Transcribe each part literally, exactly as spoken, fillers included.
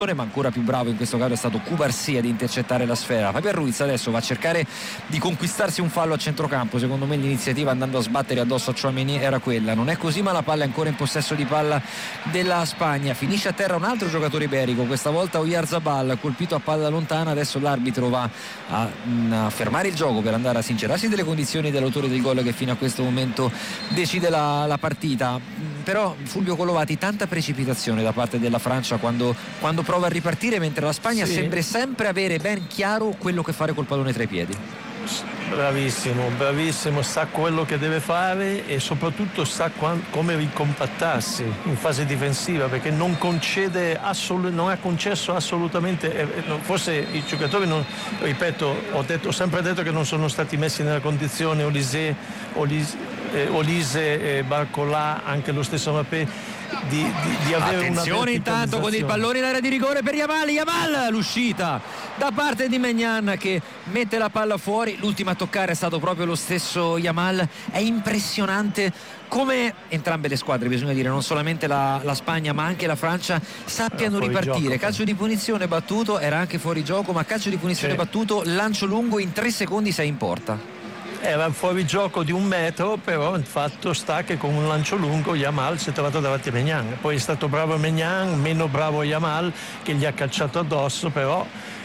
ma ancora più bravo in questo caso è stato Cubarsí ad intercettare la sfera. Fabian Ruiz adesso va a cercare di conquistarsi un fallo a centrocampo. Secondo me l'iniziativa andando a sbattere addosso a Tchouaméni era quella, non è così, ma la palla è ancora in possesso di palla della Spagna. Finisce a terra un altro giocatore iberico, questa volta Oyarzabal, colpito a palla lontana. Adesso l'arbitro va a, a fermare il gioco per andare a sincerarsi delle condizioni dell'autore del gol che fino a questo momento decide la, la partita. Però Fulvio Collovati, tanta precipitazione da parte della Francia quando, quando prova a ripartire, mentre la Spagna sì. sembra sempre avere ben chiaro quello che fare col pallone tra i piedi. Bravissimo, bravissimo, sa quello che deve fare e soprattutto sa quando, come ricompattarsi in fase difensiva, perché non concede assolut- non ha concesso assolutamente, eh, forse i giocatori non, ripeto, ho, detto, ho sempre detto che non sono stati messi nella condizione Olise, Olise, eh, Olise e Barcola, anche lo stesso Mbappé, Di, di, di avere attenzione intanto con il pallone in area di rigore per Yamal. Yamal, l'uscita da parte di Maignan che mette la palla fuori. L'ultimo a toccare è stato proprio lo stesso Yamal. È impressionante come entrambe le squadre, bisogna dire, non solamente la, la Spagna ma anche la Francia, sappiano ripartire. Gioco, calcio di punizione battuto, era anche fuori gioco, ma calcio di punizione sì. battuto, lancio lungo, in tre secondi sei in porta. Era fuori gioco di un metro, però il fatto sta che con un lancio lungo Yamal si è trovato davanti a Maignan. Poi è stato bravo Maignan, meno bravo Yamal che gli ha calciato addosso, però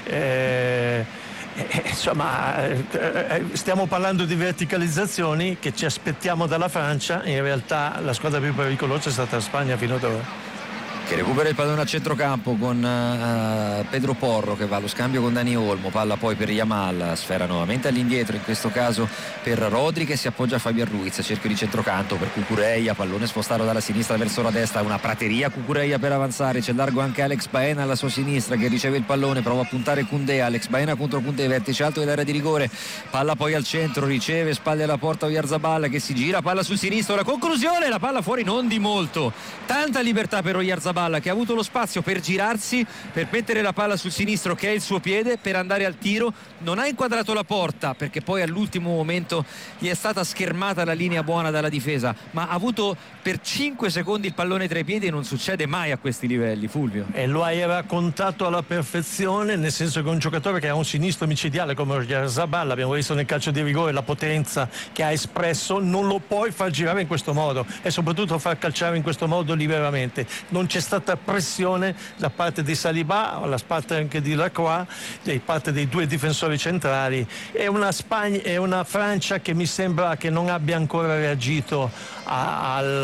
eh, eh, insomma eh, stiamo parlando di verticalizzazioni che ci aspettiamo dalla Francia. In realtà la squadra più pericolosa è stata la Spagna fino ad ora, che recupera il pallone a centrocampo con uh, Pedro Porro che va allo scambio con Dani Olmo. Palla poi per Yamal, sfera nuovamente all'indietro, in questo caso per Rodri che si appoggia a Fabian Ruiz, cerchio di centrocampo per Cucurella, pallone spostato dalla sinistra verso la destra, una prateria Cucurella per avanzare, c'è largo anche Alex Baena alla sua sinistra che riceve il pallone, prova a puntare Koundé, Alex Baena contro Koundé, vertice alto dell'area di rigore, palla poi al centro, riceve, spalle alla porta Oyarzabal che si gira, palla sul sinistro, la conclusione, la palla fuori non di molto, tanta libertà per Oyarzabal che ha avuto lo spazio per girarsi, per mettere la palla sul sinistro che è il suo piede, per andare al tiro. Non ha inquadrato la porta perché poi all'ultimo momento gli è stata schermata la linea buona dalla difesa, ma ha avuto per cinque secondi il pallone tra i piedi e non succede mai a questi livelli, Fulvio. E lo hai raccontato alla perfezione, nel senso che un giocatore che ha un sinistro micidiale come Oyarzabal, abbiamo visto nel calcio di rigore la potenza che ha espresso, non lo puoi far girare in questo modo e soprattutto far calciare in questo modo liberamente. Non c'è stata pressione da parte di Saliba, da parte anche di Lacroix, da parte dei due difensori centrali. È una Spagna, è una Francia che mi sembra che non abbia ancora reagito a, al,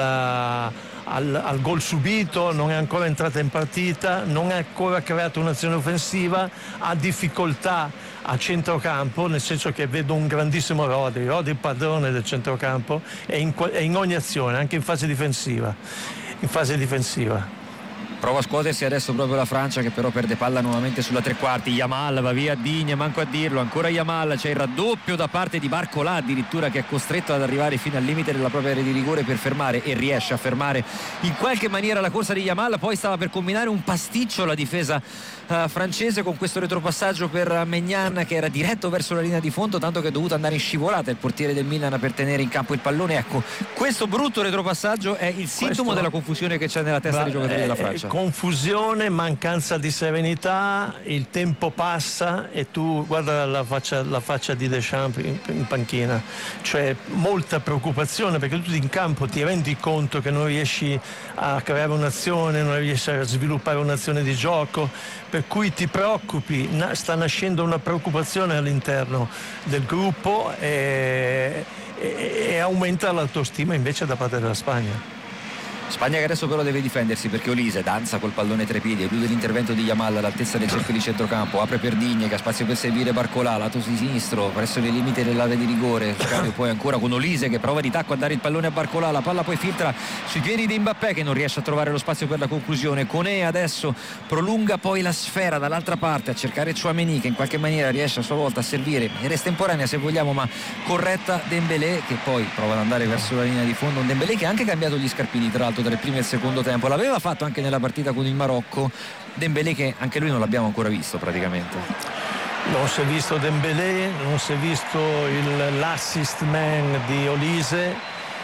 al, al gol subito, non è ancora entrata in partita, non ha ancora creato un'azione offensiva, ha difficoltà a centrocampo, nel senso che vedo un grandissimo Rodri, Rodri padrone del centrocampo, è in, è in ogni azione, anche in fase difensiva. In fase difensiva. Prova a scuotersi adesso proprio la Francia che però perde palla nuovamente sulla tre quarti. Yamal va via, Digne, manco a dirlo, ancora Yamal, c'è il raddoppio da parte di Barcola addirittura che è costretto ad arrivare fino al limite della propria area di rigore per fermare, e riesce a fermare in qualche maniera la corsa di Yamal. Poi stava per combinare un pasticcio la difesa uh, francese con questo retropassaggio per Maignan che era diretto verso la linea di fondo, tanto che è dovuto andare in scivolata il portiere del Milan per tenere in campo il pallone. Ecco, questo brutto retropassaggio è il sintomo questo... della confusione che c'è nella testa Ma, dei giocatori eh, della Francia. Confusione, mancanza di serenità, il tempo passa e tu guarda la faccia, la faccia di Deschamps in, in panchina, cioè molta preoccupazione perché tu in campo ti rendi conto che non riesci a creare un'azione, non riesci a sviluppare un'azione di gioco, per cui ti preoccupi, sta nascendo una preoccupazione all'interno del gruppo e, e, e aumenta l'autostima invece da parte della Spagna. Spagna che adesso però deve difendersi perché Olise danza col pallone tra i piedi, elude l'intervento di Yamal all'altezza del cerchio di centrocampo, apre per Digne che ha spazio per servire Barcola, lato sinistro presso le limiti dell'area di rigore, scambio poi ancora con Olise che prova di tacco a dare il pallone a Barcola, la palla poi filtra sui piedi di Mbappé che non riesce a trovare lo spazio per la conclusione. Koné adesso prolunga poi la sfera dall'altra parte a cercare Tchouaméni che in qualche maniera riesce a sua volta a servire in estemporanea se vogliamo ma corretta Dembélé che poi prova ad andare verso la linea di fondo, un Dembélé che ha anche cambiato gli scarpini tra l'altro tra il primo e il secondo tempo, l'aveva fatto anche nella partita con il Marocco. Dembélé che anche lui non l'abbiamo ancora visto praticamente. Non si è visto Dembélé, non si è visto il, l'assist man di Olise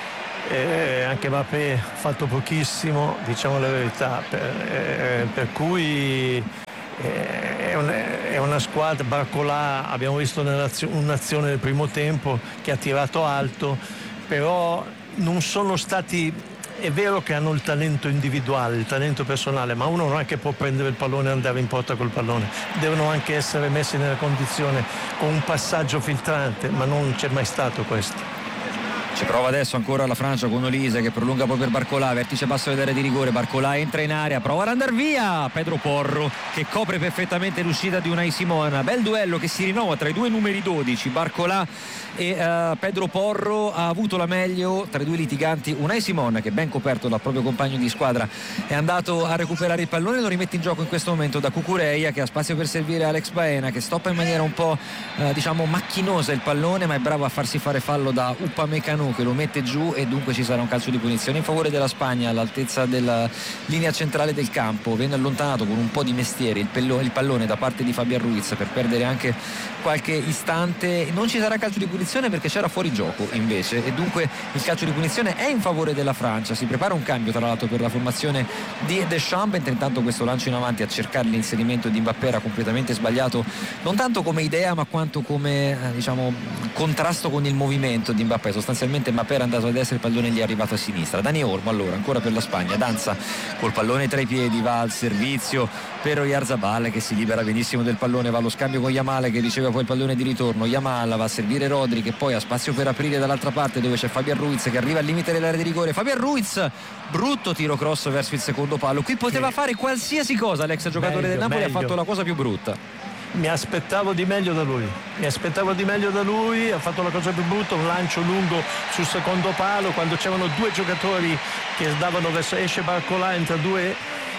Eh, anche Mbappé ha fatto pochissimo, diciamo la verità, per, eh, per cui eh, è, un, è una squadra. Barcola abbiamo visto un'azione del primo tempo che ha tirato alto, però non sono stati, è vero che hanno il talento individuale, il talento personale, ma uno non è che può prendere il pallone e andare in porta col pallone, devono anche essere messi nella condizione con un passaggio filtrante, ma non c'è mai stato questo. Ci prova adesso ancora la Francia con Olise che prolunga poi per Barcola, vertice basso dell'area di rigore. Barcola entra in area, prova ad andare via. Pedro Porro che copre perfettamente l'uscita di Unai Simon. Bel duello che si rinnova tra i due numeri dodici, Barcola e uh, Pedro Porro. Ha avuto la meglio tra i due litiganti Unai Simon, che ben coperto dal proprio compagno di squadra è andato a recuperare il pallone. Lo rimette in gioco in questo momento da Cucureia, che ha spazio per servire Alex Baena, che stoppa in maniera un po' uh, diciamo macchinosa il pallone, ma è bravo a farsi fare fallo da Upamecano, che lo mette giù, e dunque ci sarà un calcio di punizione in favore della Spagna all'altezza della linea centrale del campo. Viene allontanato con un po' di mestiere il, pello, il pallone da parte di Fabian Ruiz per perdere anche qualche istante. Non ci sarà calcio di punizione perché c'era fuori gioco invece, e dunque il calcio di punizione è in favore della Francia. Si prepara un cambio tra l'altro per la formazione di Deschamps, mentre intanto questo lancio in avanti a cercare l'inserimento di Mbappé era completamente sbagliato, non tanto come idea ma quanto come eh, diciamo contrasto con il movimento di Mbappé. Sostanzialmente Mbappé era andato a destra, il pallone gli è arrivato a sinistra. Dani Olmo allora ancora per la Spagna, danza col pallone tra i piedi, va al servizio per Oyarzabal che si libera benissimo del pallone, va allo scambio con Yamal che riceve poi il pallone di ritorno. Yamal va a servire Rodri che poi ha spazio per aprire dall'altra parte dove c'è Fabian Ruiz che arriva al limite dell'area di rigore. Fabian Ruiz, brutto tiro cross verso il secondo palo, qui poteva fare qualsiasi cosa l'ex giocatore meglio, del Napoli, meglio. Ha fatto la cosa più brutta. Mi aspettavo di meglio da lui, mi aspettavo di meglio da lui, ha fatto la cosa più brutta, un lancio lungo sul secondo palo quando c'erano due giocatori che davano verso, esce Barcola, entra due,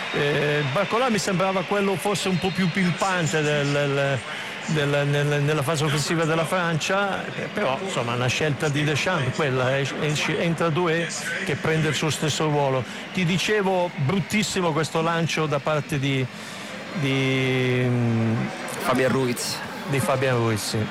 eh, Barcola mi sembrava quello forse un po' più pimpante del, del, del, nel, nella fase offensiva della Francia, eh, però insomma una scelta di Deschamps quella, esce, entra due che prende il suo stesso ruolo. Ti dicevo, bruttissimo questo lancio da parte di di Fabian Ruiz di Fabian Ruiz sì.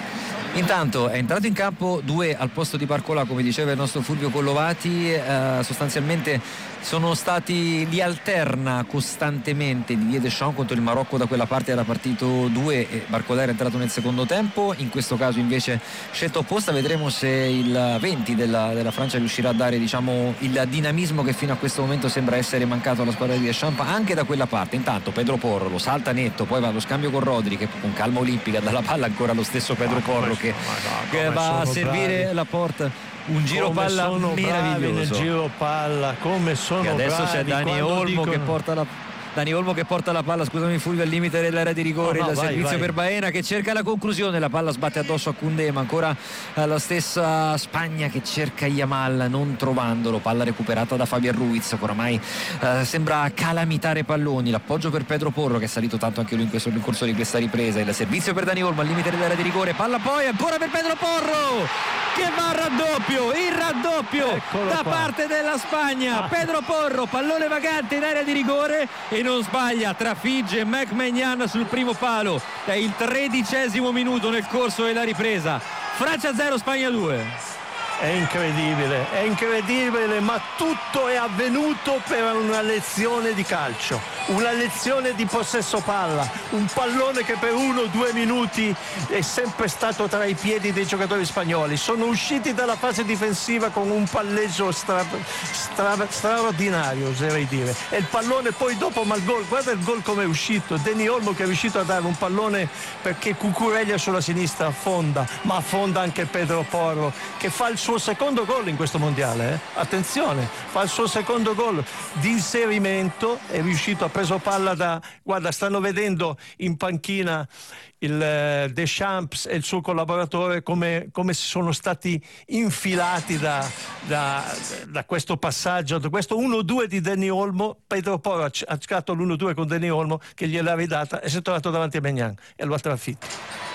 Intanto è entrato in campo due al posto di Barcola, come diceva il nostro Fulvio Collovati. Eh, sostanzialmente sono stati, li alterna costantemente Didier Deschamps. Contro il Marocco da quella parte era partito due e Barcola era entrato nel secondo tempo. In questo caso invece scelta opposta, vedremo se il venti della, della Francia riuscirà a dare diciamo il dinamismo che fino a questo momento sembra essere mancato alla squadra di Deschamps anche da quella parte. Intanto Pedro Porro lo salta netto, poi va allo scambio con Rodri che con calma olimpica dalla palla ancora lo stesso Pedro Porro che, no, che va a servire bravi. La porta, un giro come palla meraviglioso nel giro palla, come sono che adesso bravi, c'è Dani Olmo dicono... che porta la Dani Olmo che porta la palla, scusami Fulvio, al limite dell'area di rigore. Oh no, il vai, servizio vai. Per Baena che cerca la conclusione, la palla sbatte addosso a Koundé, ma ancora la stessa Spagna che cerca Yamal non trovandolo, palla recuperata da Fabian Ruiz che oramai eh, sembra calamitare palloni. L'appoggio per Pedro Porro che è salito tanto anche lui in questo nel corso di questa ripresa, il servizio per Dani Olmo al limite dell'area di rigore, palla poi ancora per Pedro Porro che va al raddoppio, il raddoppio Eccolo da qua. Parte della Spagna. Pedro Porro, pallone vagante in area di rigore e non sbaglia, trafigge McMahon sul primo palo. È il tredicesimo minuto nel corso della ripresa. Francia zero, Spagna due. È incredibile, è incredibile, ma tutto è avvenuto per una lezione di calcio, una lezione di possesso palla, un pallone che per uno o due minuti è sempre stato tra i piedi dei giocatori spagnoli. Sono usciti dalla fase difensiva con un palleggio stra, stra, straordinario, oserei dire. E il pallone poi dopo, ma il gol, guarda il gol come è uscito, Dani Olmo che è riuscito a dare un pallone perché Cucurella sulla sinistra affonda, ma affonda anche Pedro Porro che fa il suo secondo gol in questo mondiale, eh? Attenzione, fa il suo secondo gol di inserimento, è riuscito, ha preso palla da, guarda, stanno vedendo in panchina il eh, Deschamps e il suo collaboratore come, come sono stati infilati da, da, da questo passaggio, da questo uno due di Dani Olmo. Pedro Porro ha cercato l'uno due con Dani Olmo che gliel'ha ridata e si è trovato davanti a Maignan e lo ha trafitto.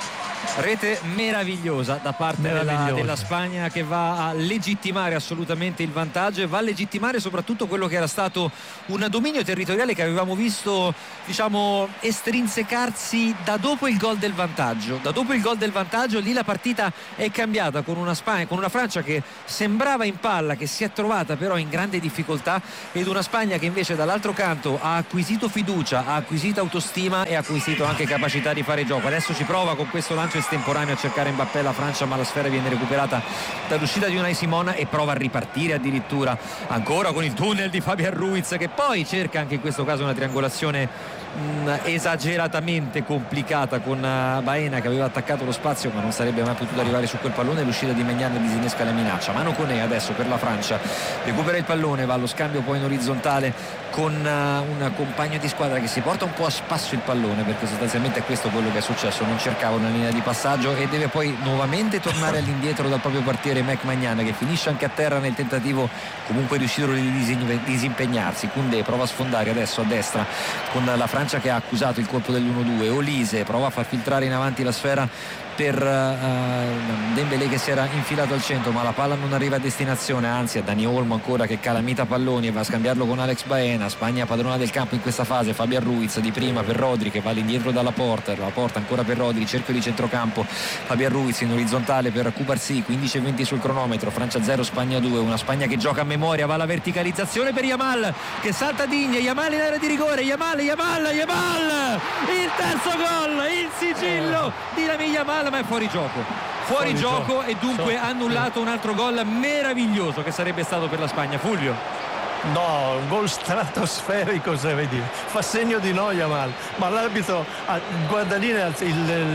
Rete meravigliosa da parte meravigliosa. Della, della Spagna, che va a legittimare assolutamente il vantaggio e va a legittimare soprattutto quello che era stato un dominio territoriale che avevamo visto, diciamo, estrinsecarsi da dopo il gol del vantaggio. Da dopo il gol del vantaggio lì la partita è cambiata, con una Spagna, con una Francia che sembrava in palla, che si è trovata però in grande difficoltà, ed una Spagna che invece dall'altro canto ha acquisito fiducia, ha acquisito autostima e ha acquisito anche capacità di fare gioco. Adesso ci prova con questo lancio estemporaneo a cercare Mbappé la Francia, ma la sfera viene recuperata dall'uscita di Unai Simon e prova a ripartire addirittura ancora con il tunnel di Fabian Ruiz, che poi cerca anche in questo caso una triangolazione mh, esageratamente complicata con uh, Baena, che aveva attaccato lo spazio ma non sarebbe mai potuto arrivare su quel pallone. L'uscita di Maignan disinnesca la minaccia. Mano Koné adesso per la Francia, recupera il pallone, va allo scambio poi in orizzontale con uh, un compagno di squadra che si porta un po' a spasso il pallone, perché sostanzialmente è questo quello che è successo, non cercava una linea di passaggio e deve poi nuovamente tornare all'indietro dal proprio portiere Mec Maignan, che finisce anche a terra nel tentativo comunque riuscito di disimpegnarsi. Koundé prova a sfondare adesso a destra con la Francia che ha accusato il colpo dell'uno due. Olise prova a far filtrare in avanti la sfera per uh, Dembélé che si era infilato al centro, ma la palla non arriva a destinazione, anzi è Dani Olmo ancora che calamita palloni e va a scambiarlo con Alex Baena. Spagna padrona del campo in questa fase, Fabian Ruiz di prima per Rodri che va all'indietro dalla porta, la porta ancora per Rodri, cerchio di centrocampo, Fabian Ruiz in orizzontale per Cubarsí, quindici e venti sul cronometro, Francia zero Spagna due, una Spagna che gioca a memoria, va alla verticalizzazione per Yamal che salta Digne, Yamal in area di rigore, Yamal, Yamal, Yamal, il terzo gol, il sigillo di Lamine Yamal, ma è fuori gioco fuori, fuori gioco, gioco e dunque so, annullato un altro gol meraviglioso che sarebbe stato per la Spagna. Fulvio? No, un gol stratosferico, se vedi, fa segno di no Yamal, ma l'arbitro ha, guarda lì il, il,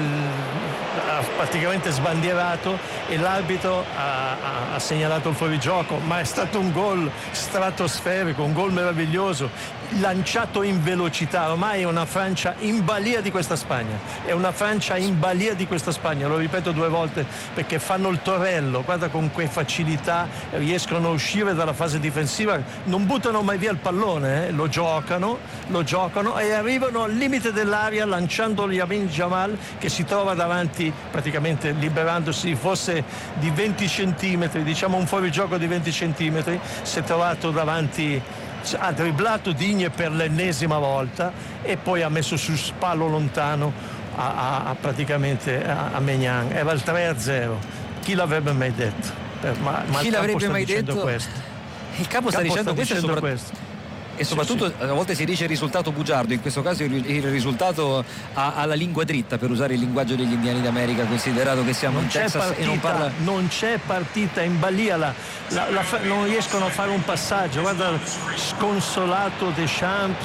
ha praticamente sbandierato e l'arbitro ha, ha, ha segnalato il fuorigioco, ma è stato un gol stratosferico, un gol meraviglioso, lanciato in velocità. Ormai è una Francia in balia di questa Spagna, è una Francia in balia di questa Spagna, lo ripeto due volte perché fanno il torello, guarda con che facilità riescono a uscire dalla fase difensiva, non buttano mai via il pallone, eh? lo giocano, lo giocano e arrivano al limite dell'area lanciando Lamine Yamal che si trova davanti, praticamente liberandosi forse di venti centimetri, diciamo un fuorigioco di venti centimetri, si è trovato davanti, ha dribblato Digne per l'ennesima volta e poi ha messo sul spallo lontano a, a, a praticamente a, a Maignan. Era il tre a zero, chi l'avrebbe mai detto? Ma, ma chi l'avrebbe mai detto? Questo. Il capo sta dicendo, questo, dicendo sopra... questo e soprattutto sì, sì. A volte si dice il risultato bugiardo, in questo caso il, il risultato ha, ha la lingua dritta, per usare il linguaggio degli indiani d'America, considerato che siamo non in Texas partita, e non parla non c'è partita, in balia la, la, la, non riescono a fare un passaggio. Guarda, sconsolato Deschamps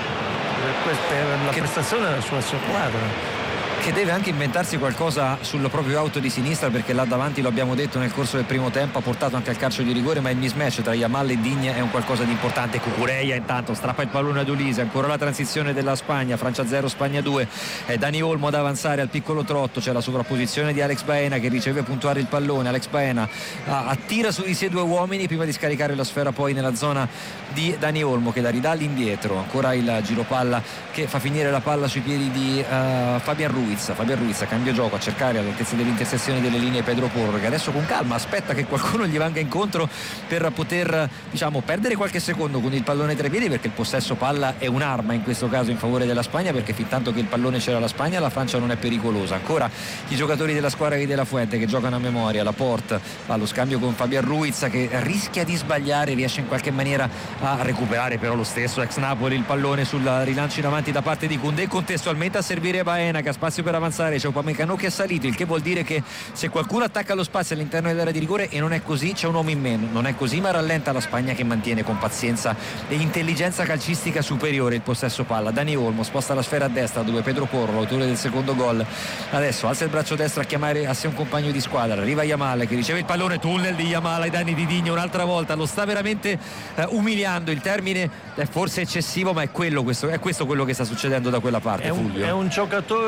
per, per la che... prestazione della sua squadra, che deve anche inventarsi qualcosa sul proprio auto di sinistra, perché là davanti, lo abbiamo detto nel corso del primo tempo, ha portato anche al calcio di rigore, ma il mismatch tra Yamal e Digne è un qualcosa di importante. Cucurella intanto strappa il pallone ad Olise, ancora la transizione della Spagna, Francia zero Spagna due, è Dani Olmo ad avanzare al piccolo trotto, c'è la sovrapposizione di Alex Baena che riceve puntuare il pallone. Alex Baena ah, attira su di sé due uomini prima di scaricare la sfera poi nella zona di Dani Olmo che la ridà all'indietro, ancora il giro palla che fa finire la palla sui piedi di uh, Fabian Ruiz. Fabian Ruiz a cambio gioco a cercare all'altezza dell'intersezione delle linee Pedro Porro, che adesso con calma aspetta che qualcuno gli venga incontro per poter, diciamo, perdere qualche secondo con il pallone tra i piedi, perché il possesso palla è un'arma in questo caso in favore della Spagna, perché fin tanto che il pallone c'era la Spagna la Francia non è pericolosa. Ancora i giocatori della squadra di De La Fuente che giocano a memoria, Laporte va allo scambio con Fabian Ruiz che rischia di sbagliare, riesce in qualche maniera a recuperare però lo stesso ex Napoli il pallone sul rilancio in avanti da parte di Koundé, contestualmente a servire Baena che ha spazio per avanzare, c'è Upamecano che è salito, il che vuol dire che se qualcuno attacca lo spazio all'interno dell'area di rigore e non è così, c'è un uomo in meno. Non è così, ma rallenta la Spagna che mantiene con pazienza e intelligenza calcistica superiore il possesso palla. Dani Olmo sposta la sfera a destra dove Pedro Porro, l'autore del secondo gol, adesso alza il braccio destro a chiamare a sé un compagno di squadra, arriva Yamal che riceve il pallone, tunnel di Yamal ai danni di Digne un'altra volta, lo sta veramente eh, umiliando, il termine è forse eccessivo, ma è quello questo, è questo quello che sta succedendo da quella parte. È un, Fulvio. È un giocatore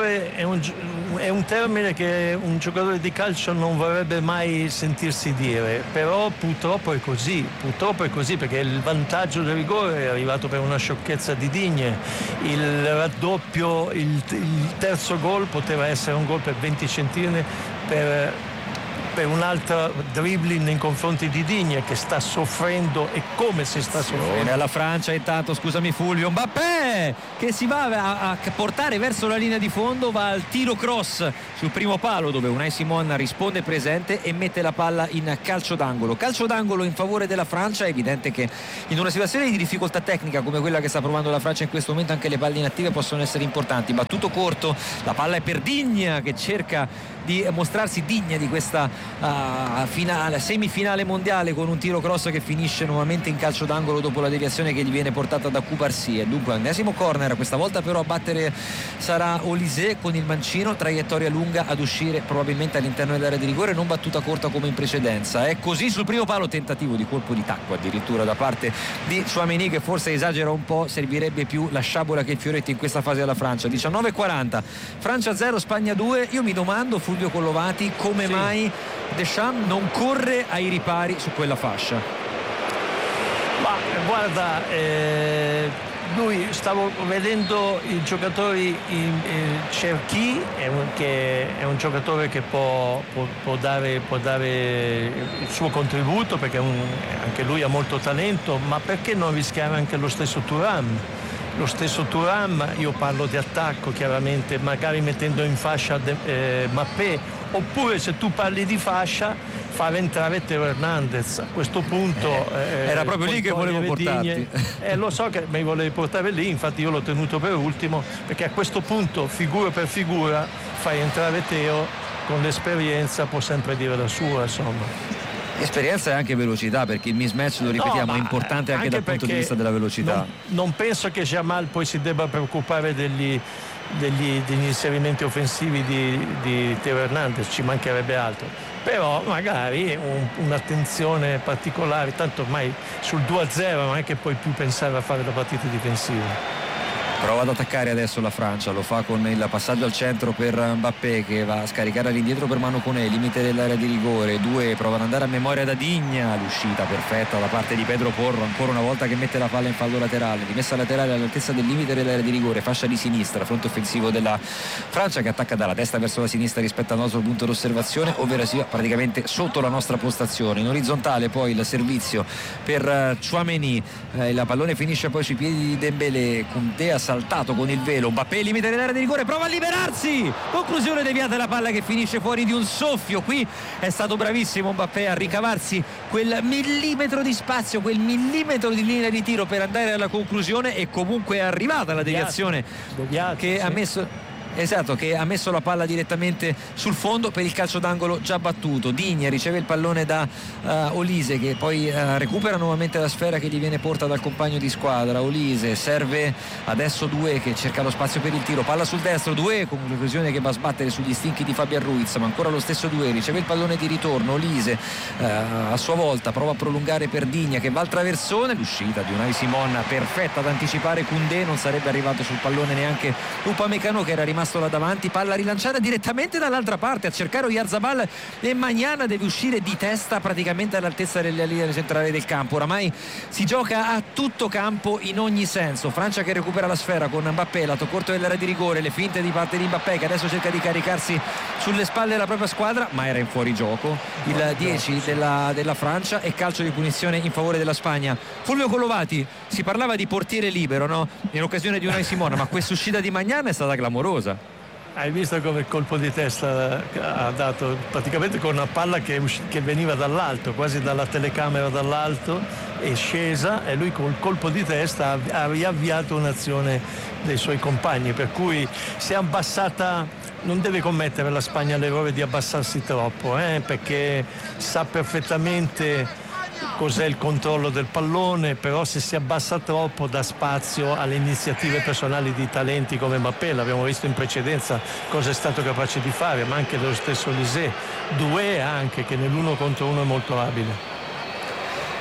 è un, è un termine che un giocatore di calcio non vorrebbe mai sentirsi dire, però purtroppo è così, purtroppo è così perché il vantaggio del rigore è arrivato per una sciocchezza di Digne, il raddoppio, il, il terzo gol poteva essere un gol per venti centimetri per per un altro dribbling in confronti di Digne che sta soffrendo e come si sta soffrendo. Alla Francia intanto, scusami Fulvio, Mbappé che si va a, a portare verso la linea di fondo, va al tiro cross sul primo palo dove Unai Simon risponde presente e mette la palla in calcio d'angolo. Calcio d'angolo in favore della Francia. È evidente che in una situazione di difficoltà tecnica come quella che sta provando la Francia in questo momento anche le palle inattive possono essere importanti. Battuto corto, la palla è per Digne che cerca di mostrarsi digna di questa uh, finale, semifinale mondiale con un tiro cross che finisce nuovamente in calcio d'angolo dopo la deviazione che gli viene portata da Cubarsí. E dunque ennesimo corner, questa volta però a battere sarà Olise con il mancino, traiettoria lunga ad uscire probabilmente all'interno dell'area di rigore, non battuta corta come in precedenza. È così sul primo palo, tentativo di colpo di tacco addirittura da parte di Tchouaméni che forse esagera un po', servirebbe più la sciabola che il fioretto in questa fase alla Francia. diciannove e quaranta, Francia zero Spagna due. Io mi domando, Fulvio Collovati, come sì. mai Deschamps non corre ai ripari su quella fascia? Ma guarda, eh, lui stavo vedendo i giocatori in, in Cherki, è un, che è un giocatore che può, può, può, dare, può dare il suo contributo perché un, anche lui ha molto talento, ma perché non rischiare anche lo stesso Thuram? Lo stesso Thuram, io parlo di attacco chiaramente, magari mettendo in fascia de, eh, Mbappé, oppure se tu parli di fascia far entrare Teo Hernandez. A questo punto eh, era proprio lì che volevo portarti. Eh, lo so che mi volevi portare lì, infatti io l'ho tenuto per ultimo perché a questo punto figura per figura fai entrare Teo, con l'esperienza può sempre dire la sua, insomma. Esperienza e anche velocità, perché il mismatch, lo ripetiamo, no, è importante anche, anche dal punto di vista della velocità. Non, non penso che Jamal poi si debba preoccupare degli, degli, degli inserimenti offensivi di, di Teo Hernandez, ci mancherebbe altro, però magari un, un'attenzione particolare, tanto ormai sul due a zero non è che puoi più pensare a fare la partita difensiva. Prova ad attaccare adesso la Francia, lo fa con il passaggio al centro per Mbappé che va a scaricare all'indietro per Manu Koné, limite dell'area di rigore. Due prova ad andare a memoria da Digna, l'uscita perfetta da parte di Pedro Porro, ancora una volta che mette la palla in fallo laterale, rimessa laterale all'altezza del limite dell'area di rigore, fascia di sinistra, fronte offensivo della Francia che attacca dalla destra verso la sinistra rispetto al nostro punto d'osservazione, ovvero sia praticamente sotto la nostra postazione. In orizzontale poi il servizio per Tchouaméni, eh, la pallone finisce poi sui piedi di Dembélé, Koundé ha saltato con il velo, Mbappé limite dell'area di rigore, prova a liberarsi, conclusione deviata, la palla che finisce fuori di un soffio. Qui è stato bravissimo Mbappé a ricavarsi quel millimetro di spazio, quel millimetro di linea di tiro per andare alla conclusione, e comunque è arrivata la deviazione che ha messo Esatto, che ha messo la palla direttamente sul fondo per il calcio d'angolo già battuto. Digne riceve il pallone da uh, Olise che poi uh, recupera nuovamente la sfera che gli viene porta dal compagno di squadra. Olise serve adesso Doué che cerca lo spazio per il tiro, palla sul destro, Doué con conclusione che va a sbattere sugli stinchi di Fabian Ruiz, ma ancora lo stesso Doué riceve il pallone di ritorno. Olise uh, a sua volta prova a prolungare per Digne che va al traversone, l'uscita di Unai Simon perfetta ad anticipare Koundé, non sarebbe arrivato sul pallone neanche Upamecano che era rimasto là davanti, palla rilanciata direttamente dall'altra parte a cercare Oyarzabal e Magnana deve uscire di testa praticamente all'altezza della linea centrale del campo. Oramai si gioca a tutto campo in ogni senso. Francia che recupera la sfera con Mbappé, lato corto dell'area di rigore, le finte di parte di Mbappé che adesso cerca di caricarsi sulle spalle della propria squadra, ma era in fuorigioco il dieci della, della Francia, e calcio di punizione in favore della Spagna. Fulvio Collovati, si parlava di portiere libero, no? In occasione di Unai Simon, ma questa uscita di Magnana è stata clamorosa. Hai visto come il colpo di testa ha dato praticamente con una palla che, usci- che veniva dall'alto, quasi dalla telecamera dall'alto, è scesa e lui col colpo di testa ha, ha riavviato un'azione dei suoi compagni, per cui si è abbassata. Non deve commettere la Spagna l'errore di abbassarsi troppo, eh, perché sa perfettamente cos'è il controllo del pallone, però se si abbassa troppo dà spazio alle iniziative personali di talenti come Mbappé, l'abbiamo visto in precedenza cosa è stato capace di fare, ma anche dello stesso Olise, Doué anche, che nell'uno contro uno è molto abile.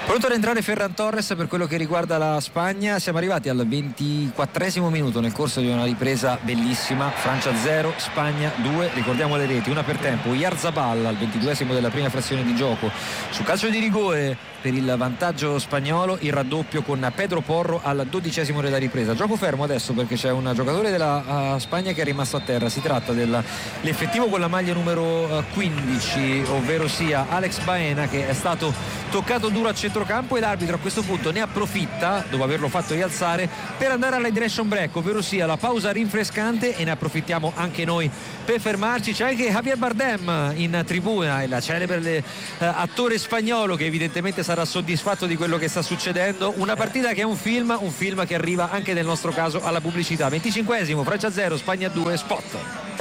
Pronto ad entrare Ferran Torres per quello che riguarda la Spagna. Siamo arrivati al ventiquattresimo minuto nel corso di una ripresa bellissima. Francia zero, Spagna due. Ricordiamo le reti, una per tempo Oyarzabal al ventiduesimo della prima frazione di gioco su calcio di rigore per il vantaggio spagnolo, il raddoppio con Pedro Porro al dodicesimo della ripresa. Gioco fermo adesso perché c'è un giocatore della uh, Spagna che è rimasto a terra. Si tratta dell'effettivo con la maglia numero uh, quindici, ovvero sia Alex Baena, che è stato toccato duro a centrocampo, e l'arbitro a questo punto ne approfitta, dopo averlo fatto rialzare, per andare alla hydration break, ovvero sia la pausa rinfrescante, e ne approfittiamo anche noi per fermarci. C'è anche Javier Bardem in tribuna, il celebre uh, attore spagnolo, che evidentemente sarà soddisfatto di quello che sta succedendo. Una partita che è un film, un film che arriva anche nel nostro caso alla pubblicità. venticinquesimo, Francia zero, Spagna due, spot.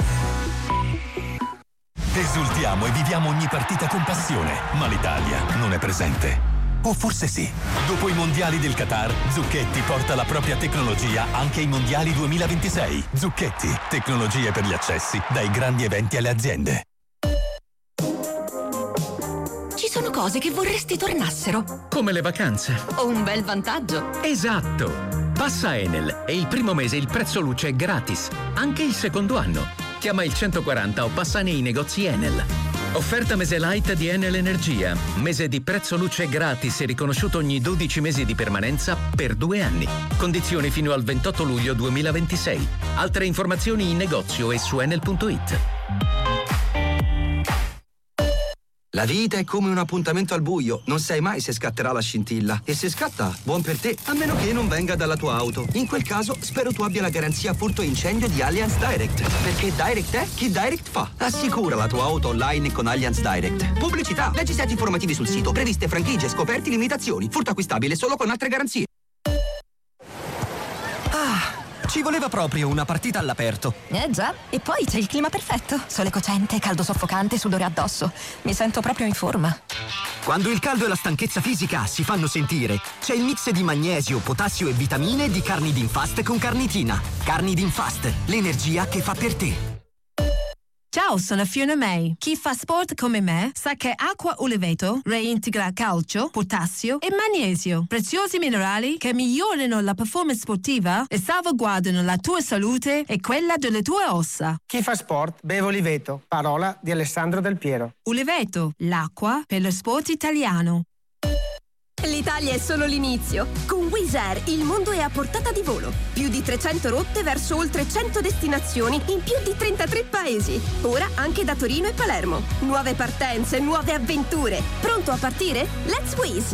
Esultiamo e viviamo ogni partita con passione, ma l'Italia non è presente. O forse sì. Dopo i mondiali del Qatar, Zucchetti porta la propria tecnologia anche ai mondiali duemilaventisei. Zucchetti, tecnologie per gli accessi, dai grandi eventi alle aziende. Ci sono cose che vorresti tornassero. Come le vacanze. O un bel vantaggio. Esatto. Passa Enel e il primo mese il prezzo luce è gratis, anche il secondo anno. Chiama il centoquaranta o passa nei negozi Enel. Offerta mese light di Enel Energia. Mese di prezzo luce gratis e riconosciuto ogni dodici mesi di permanenza per due anni. Condizioni fino al ventotto luglio duemilaventisei. Altre informazioni in negozio e su enel punto it. La vita è come un appuntamento al buio, non sai mai se scatterà la scintilla. E se scatta, buon per te, a meno che non venga dalla tua auto. In quel caso, spero tu abbia la garanzia furto incendio di Allianz Direct. Perché Direct è chi Direct fa. Assicura la tua auto online con Allianz Direct. Pubblicità, leggi siti informativi sul sito, previste franchigie, scoperti, limitazioni. Furto acquistabile solo con altre garanzie. Ah, ci voleva proprio una partita all'aperto. Eh già, e poi c'è il clima perfetto. Sole cocente, caldo soffocante, sudore addosso. Mi sento proprio in forma. Quando il caldo e la stanchezza fisica si fanno sentire, c'è il mix di magnesio, potassio e vitamine di Carnidin Fast con carnitina. Carnidin Fast, l'energia che fa per te. Ciao, sono Fiona May. Chi fa sport come me sa che acqua Uliveto reintegra calcio, potassio e magnesio, preziosi minerali che migliorano la performance sportiva e salvaguardano la tua salute e quella delle tue ossa. Chi fa sport beve Uliveto, parola di Alessandro Del Piero. Uliveto, l'acqua per lo sport italiano. L'Italia è solo l'inizio. Con Wizz Air il mondo è a portata di volo. Più di trecento rotte verso oltre cento destinazioni in più di trentatré paesi. Ora anche da Torino e Palermo. Nuove partenze, nuove avventure. Pronto a partire? Let's Wizz!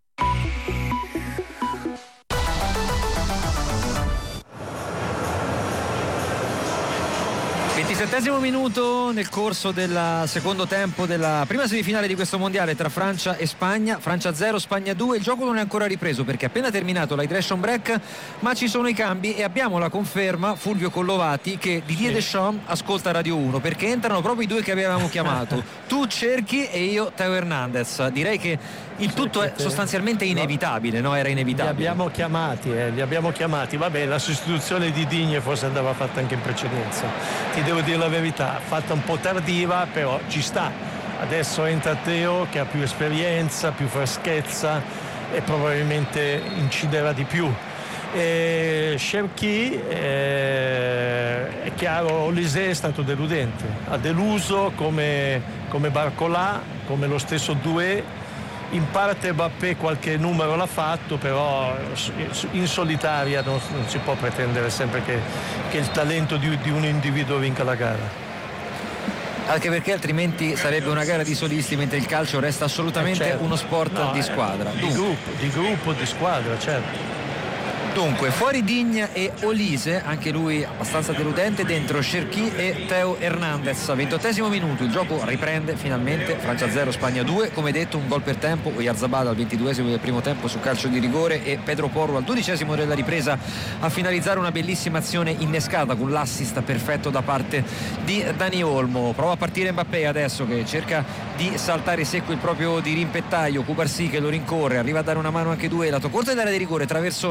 ventisettesimo minuto nel corso del secondo tempo della prima semifinale di questo mondiale tra Francia e Spagna. Francia zero, Spagna due. Il gioco non è ancora ripreso perché è appena terminato la hydration break, ma ci sono i cambi e abbiamo la conferma, Fulvio Collovati, che Didier Deschamps ascolta Radio uno, perché entrano proprio i due che avevamo chiamato. Tu Cerchi e io Teo Hernandez. Direi che il tutto è sostanzialmente inevitabile, no? Era inevitabile. Li abbiamo chiamati, eh, li abbiamo chiamati. Vabbè, la sostituzione di Digne forse andava fatta anche in precedenza. Ti devo dire la verità, fatta un po' tardiva, però ci sta. Adesso entra Teo che ha più esperienza, più freschezza e probabilmente inciderà di più. E Cherki, eh, è chiaro, Olise è stato deludente, ha deluso come, come Barcola, come lo stesso Doué. In parte Mbappé qualche numero l'ha fatto, però in solitaria non, non si può pretendere sempre che, che il talento di, di un individuo vinca la gara. Anche perché altrimenti sarebbe una gara di solisti, mentre il calcio resta assolutamente eh certo. uno sport no, di squadra. Eh, di, gruppo, di gruppo, di squadra, certo. Dunque, fuori Digne e Olise, anche lui abbastanza deludente, dentro Cherki e Teo Hernandez. ventottesimo minuto, il gioco riprende finalmente, Francia zero, Spagna due, come detto un gol per tempo, Oyarzabal al ventiduesimo del primo tempo su calcio di rigore e Pedro Porro al dodicesimo della ripresa a finalizzare una bellissima azione innescata con l'assist perfetto da parte di Dani Olmo. Prova a partire Mbappé adesso, che cerca di saltare secco il proprio dirimpettaio, Cubarsí che lo rincorre, arriva a dare una mano anche Doué, lato corto dell'area di rigore, traversone deviato,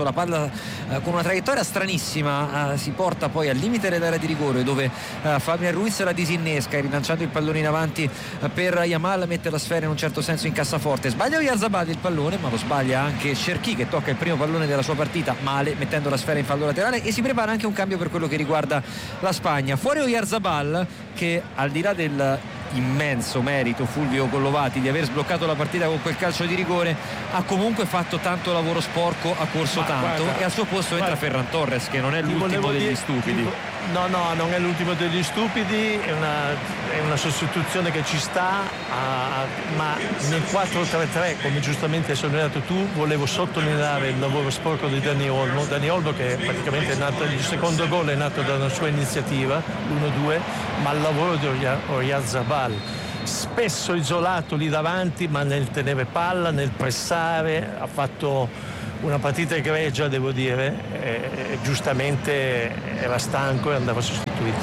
sbagliato, la palla eh, con una traiettoria stranissima eh, si porta poi al limite dell'area di rigore, dove eh, Fabian Ruiz la disinnesca e rilanciando il pallone in avanti eh, per Yamal mette la sfera in un certo senso in cassaforte. Sbaglia Oyarzabal il pallone, ma lo sbaglia anche Cherki, che tocca il primo pallone della sua partita male, mettendo la sfera in fallo laterale, e si prepara anche un cambio per quello che riguarda la Spagna. Fuori Oyarzabal, che al di là del immenso merito Fulvio Collovati di aver sbloccato la partita con quel calcio di rigore, ha comunque fatto tanto lavoro sporco, ha corso Ma tanto guarda, e al suo posto guarda, entra Ferran Torres, che non è l'ultimo degli dire, stupidi. No, no, non è l'ultimo degli stupidi, è una, è una sostituzione che ci sta, a, ma nel quattro tre tre, come giustamente hai sottolineato tu, volevo sottolineare il lavoro sporco di Dani Olmo. Dani Olmo, che praticamente è nato, il secondo gol è nato da una sua iniziativa, l'uno due, ma il lavoro di Oyarzabal, spesso isolato lì davanti, ma nel tenere palla, nel pressare, ha fatto una partita egregia, devo dire, e giustamente era stanco e andava sostituito.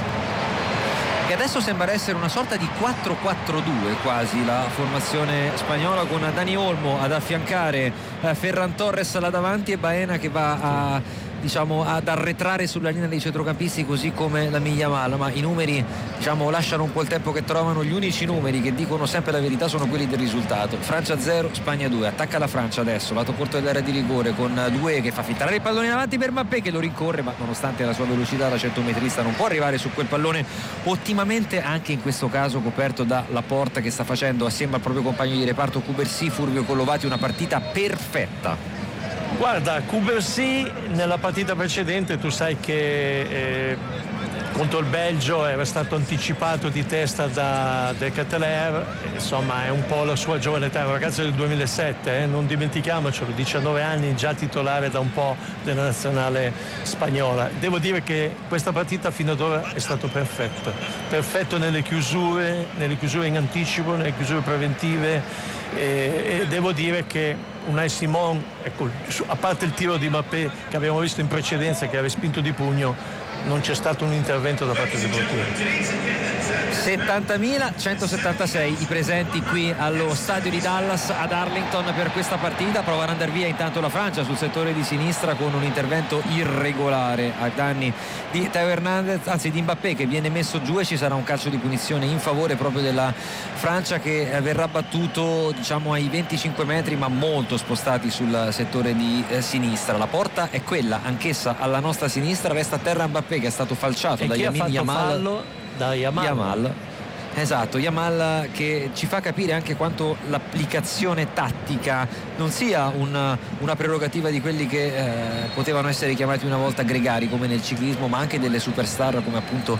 E adesso sembra essere una sorta di quattro quattro due quasi la formazione spagnola, con Dani Olmo ad affiancare eh, Ferran Torres là davanti e Baena che va a, diciamo, ad arretrare sulla linea dei centrocampisti, così come la Yamal. Ma i numeri, diciamo, lasciano un po' il tempo che trovano. Gli unici numeri che dicono sempre la verità sono quelli del risultato. Francia zero, Spagna due. Attacca la Francia adesso, lato corto dell'area di rigore, con Doué che fa filtrare il pallone in avanti per Mbappé, che lo rincorre, ma nonostante la sua velocità da centometrista non può arrivare su quel pallone, ottimamente anche in questo caso coperto da Laporte, che sta facendo assieme al proprio compagno di reparto Cubarsí, Fulvio Collovati, una partita perfetta. Guarda, Cubarsí nella partita precedente tu sai che eh, contro il Belgio era stato anticipato di testa da De Ketelaere, insomma è un po' la sua giovane età, è un ragazzo del duemilasette, eh, non dimentichiamocelo, diciannove anni, già titolare da un po' della nazionale spagnola. Devo dire che questa partita fino ad ora è stato perfetto, perfetto nelle chiusure, nelle chiusure in anticipo, nelle chiusure preventive, e, e devo dire che Unai Simon, ecco, a parte il tiro di Mbappé che abbiamo visto in precedenza, che aveva spinto di pugno, non c'è stato un intervento da parte del portiere. settantamilacentosettantasei i presenti qui allo stadio di Dallas ad Arlington per questa partita. Prova ad andare via intanto la Francia sul settore di sinistra con un intervento irregolare ai danni di Teo Hernandez, anzi di Mbappé, che viene messo giù, e ci sarà un calcio di punizione in favore proprio della Francia, che verrà battuto, diciamo, ai venticinque metri, ma molto spostati sul settore di eh, sinistra. La porta è quella anch'essa alla nostra sinistra, resta a terra Mbappé, che è stato falciato e da Yamin Yamal. Da Yamal. Yamal. Esatto, Yamal, che ci fa capire anche quanto l'applicazione tattica non sia una, una prerogativa di quelli che eh, potevano essere chiamati una volta gregari come nel ciclismo, ma anche delle superstar come appunto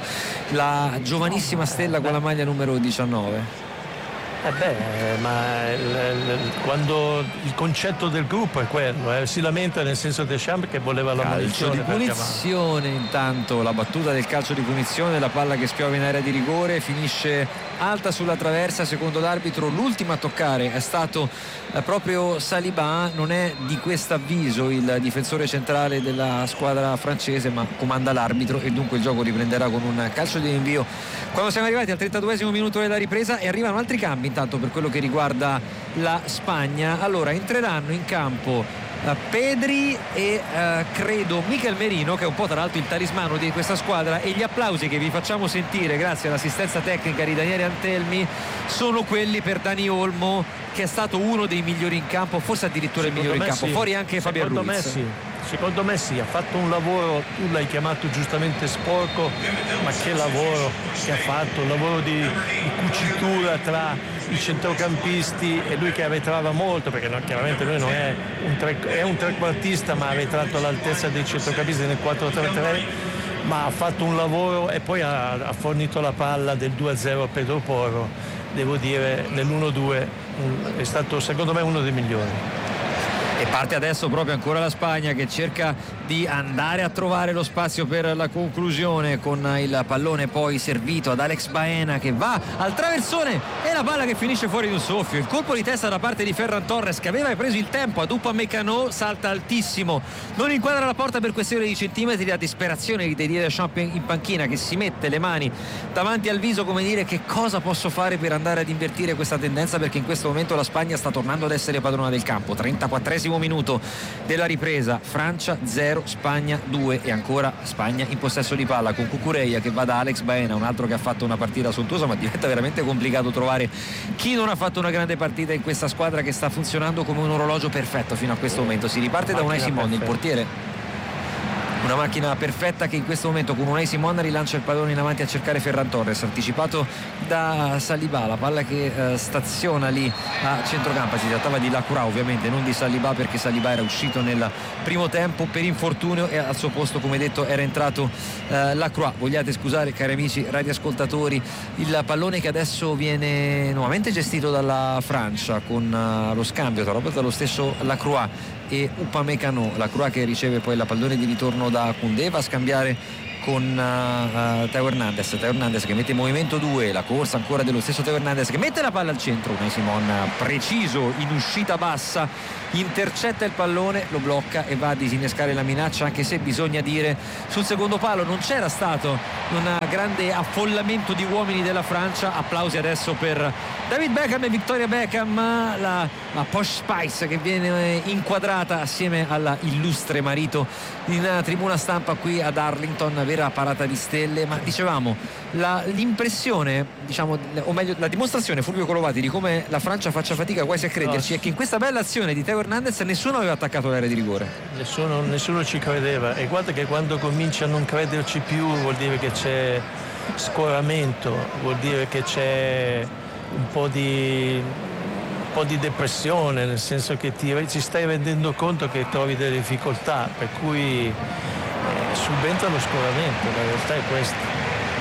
la giovanissima stella con la maglia numero diciannove. Eh beh, ma il, il, quando il concetto del gruppo è quello, eh, si lamenta nel senso Deschamps che voleva la calcio di punizione. Intanto la battuta del calcio di punizione, la palla che spiova in area di rigore, finisce alta sulla traversa. Secondo l'arbitro l'ultimo a toccare è stato eh, proprio Saliba. Non è di questo avviso il difensore centrale della squadra francese, ma comanda l'arbitro, e dunque il gioco riprenderà con un calcio di rinvio quando siamo arrivati al trentaduesimo minuto della ripresa. E arrivano altri cambi intanto per quello che riguarda la Spagna. Allora entreranno in campo uh, Pedri e uh, credo Mikel Merino, che è un po' tra l'altro il talismano di questa squadra, e gli applausi che vi facciamo sentire grazie all'assistenza tecnica di Daniele Antelmi sono quelli per Dani Olmo, che è stato uno dei migliori in campo, forse addirittura il migliore in campo, sì. Fuori anche Fabian Ruiz. Me sì. Secondo me sì, ha fatto un lavoro, tu l'hai chiamato giustamente sporco, ma che lavoro che ha fatto, un lavoro di, di cucitura tra i centrocampisti, e lui che arretrava molto, perché no, chiaramente lui non è un, tre, è un trequartista, ma ha arretrato all'altezza dei centrocampisti nel quattro tre tre, ma ha fatto un lavoro e poi ha, ha fornito la palla del due a zero a Pedro Porro. Devo dire, nell'uno due è stato secondo me uno dei migliori. E parte adesso proprio ancora la Spagna, che cerca di andare a trovare lo spazio per la conclusione, con il pallone poi servito ad Alex Baena che va al traversone e la palla che finisce fuori di un soffio. Il colpo di testa da parte di Ferran Torres, che aveva preso il tempo ad Upamecano, salta altissimo, non inquadra la porta per questione di centimetri. La disperazione di Didier Deschamps in panchina, che si mette le mani davanti al viso come dire: che cosa posso fare per andare ad invertire questa tendenza, perché in questo momento la Spagna sta tornando ad essere padrona del campo. trentaquattresimo minuto della ripresa, Francia zero Spagna due, e ancora Spagna in possesso di palla con Cucurella che va da Alex Baena, un altro che ha fatto una partita sontuosa, ma diventa veramente complicato trovare chi non ha fatto una grande partita in questa squadra che sta funzionando come un orologio perfetto fino a questo momento. Si riparte da Unai Simon, il portiere, una macchina perfetta, che in questo momento con Unai Simon rilancia il pallone in avanti a cercare Ferran Torres, anticipato da Saliba, la palla che eh, staziona lì a centrocampo. Si trattava di Lacroix ovviamente, non di Saliba, perché Saliba era uscito nel primo tempo per infortunio e al suo posto, come detto, era entrato eh, Lacroix. Vogliate scusare, cari amici radioascoltatori, il pallone che adesso viene nuovamente gestito dalla Francia con uh, lo scambio tra proprio dallo stesso Lacroix e Upamecano. Lacroix che riceve poi la pallone di ritorno da Koundé, va a scambiare con uh, uh, Teo Hernandez Teo Hernandez che mette in movimento due, la corsa ancora dello stesso Teo Hernandez che mette la palla al centro. Unai Simon preciso in uscita bassa, intercetta il pallone, lo blocca e va a disinnescare la minaccia, anche se bisogna dire sul secondo palo non c'era stato un grande affollamento di uomini della Francia. Applausi adesso per David Beckham e Victoria Beckham, la, la Posh Spice che viene inquadrata assieme alla illustre marito in tribuna stampa qui ad Arlington. Vera parata di stelle, ma dicevamo la, l'impressione, diciamo, o meglio la dimostrazione, Fulvio Colovati, di come la Francia faccia fatica quasi a crederci, è che in questa bella azione di Teo Hernandez nessuno aveva attaccato l'area di rigore, nessuno, nessuno ci credeva, e guarda che quando comincia a non crederci più vuol dire che c'è scoramento, vuol dire che c'è un po' di un po' di depressione, nel senso che ti, ci stai rendendo conto che trovi delle difficoltà, per cui eh, subentra lo scoramento. La realtà è questa.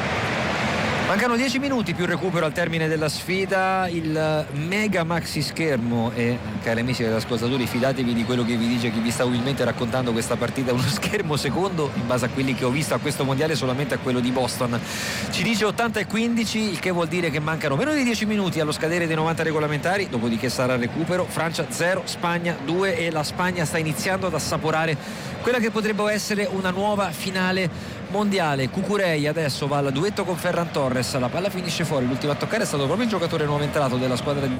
Mancano dieci minuti più recupero al termine della sfida, il mega maxi schermo, e cari amici ascoltatori, fidatevi di quello che vi dice chi vi sta umilmente raccontando questa partita, uno schermo secondo in base a quelli che ho visto a questo mondiale solamente a quello di Boston, ci dice ottanta e quindici, il che vuol dire che mancano meno di dieci minuti allo scadere dei novanta regolamentari, dopodiché sarà il recupero. Francia zero Spagna due, e la Spagna sta iniziando ad assaporare quella che potrebbe essere una nuova finale mondiale. Cucurella adesso va al duetto con Ferran Torres, la palla finisce fuori, l'ultimo a toccare è stato proprio il giocatore nuovo entrato della squadra di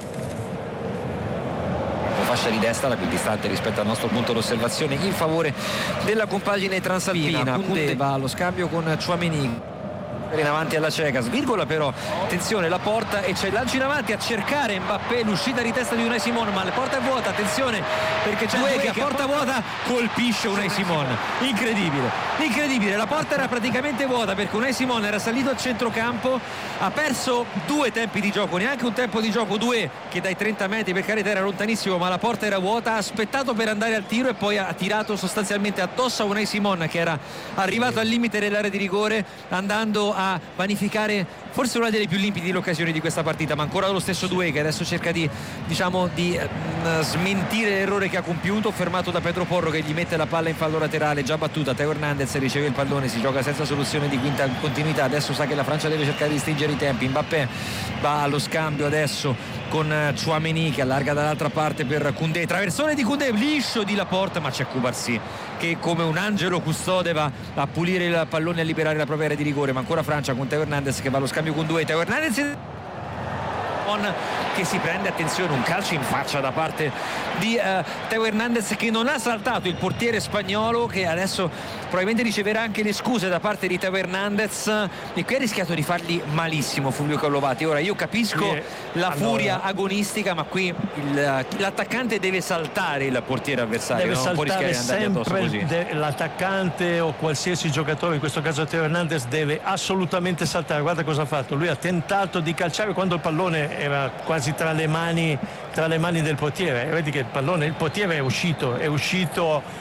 fascia di destra, la più distante rispetto al nostro punto d'osservazione, in favore della compagine transalpina. Koundé va allo scambio con Tchouaméni in avanti alla cieca, svirgola però, attenzione la porta, e c'è il lancio in avanti a cercare Mbappé, l'uscita di testa di Unai Simon, ma la porta è vuota, attenzione perché c'è due che a porta vuota colpisce Unai Simon, incredibile, incredibile, la porta era praticamente vuota perché Unai Simon era salito al centrocampo, ha perso due tempi di gioco, neanche un tempo di gioco, due che dai trenta metri per carità era lontanissimo, ma la porta era vuota, ha aspettato per andare al tiro e poi ha tirato sostanzialmente addosso a Unai Simon che era arrivato al limite dell'area di rigore, andando a a vanificare forse una delle più limpide occasioni di questa partita, ma ancora lo stesso Doué che adesso cerca di, diciamo, di mh, smentire l'errore che ha compiuto, fermato da Pedro Porro che gli mette la palla in fallo laterale, già battuta. Teo Hernandez riceve il pallone, si gioca senza soluzione di quinta continuità, adesso sa che la Francia deve cercare di stringere i tempi. Mbappé va allo scambio adesso con Tchouaméni che allarga dall'altra parte per Koundé, traversone di Koundé, liscio di Laporte, ma c'è Cubarsí che come un angelo custode va a pulire il pallone e a liberare la propria area di rigore, ma ancora Francia con Teo Hernandez che va allo scambio con Doué. Teo Hernandez che si prende, attenzione, un calcio in faccia da parte di uh, Teo Hernandez che non ha saltato il portiere spagnolo, che adesso probabilmente riceverà anche le scuse da parte di Teo Hernandez, e qui ha rischiato di fargli malissimo Fulvio Collovati. Ora io capisco sì, la allora, furia agonistica, ma qui il, l'attaccante deve saltare il portiere avversario, deve no? saltare, non può rischiare di andare addosso così. De, l'attaccante o qualsiasi giocatore, in questo caso Teo Hernandez, deve assolutamente saltare. Guarda cosa ha fatto, lui ha tentato di calciare quando il pallone era quasi tra le mani tra le mani del portiere, e vedi che il pallone, il portiere è uscito è uscito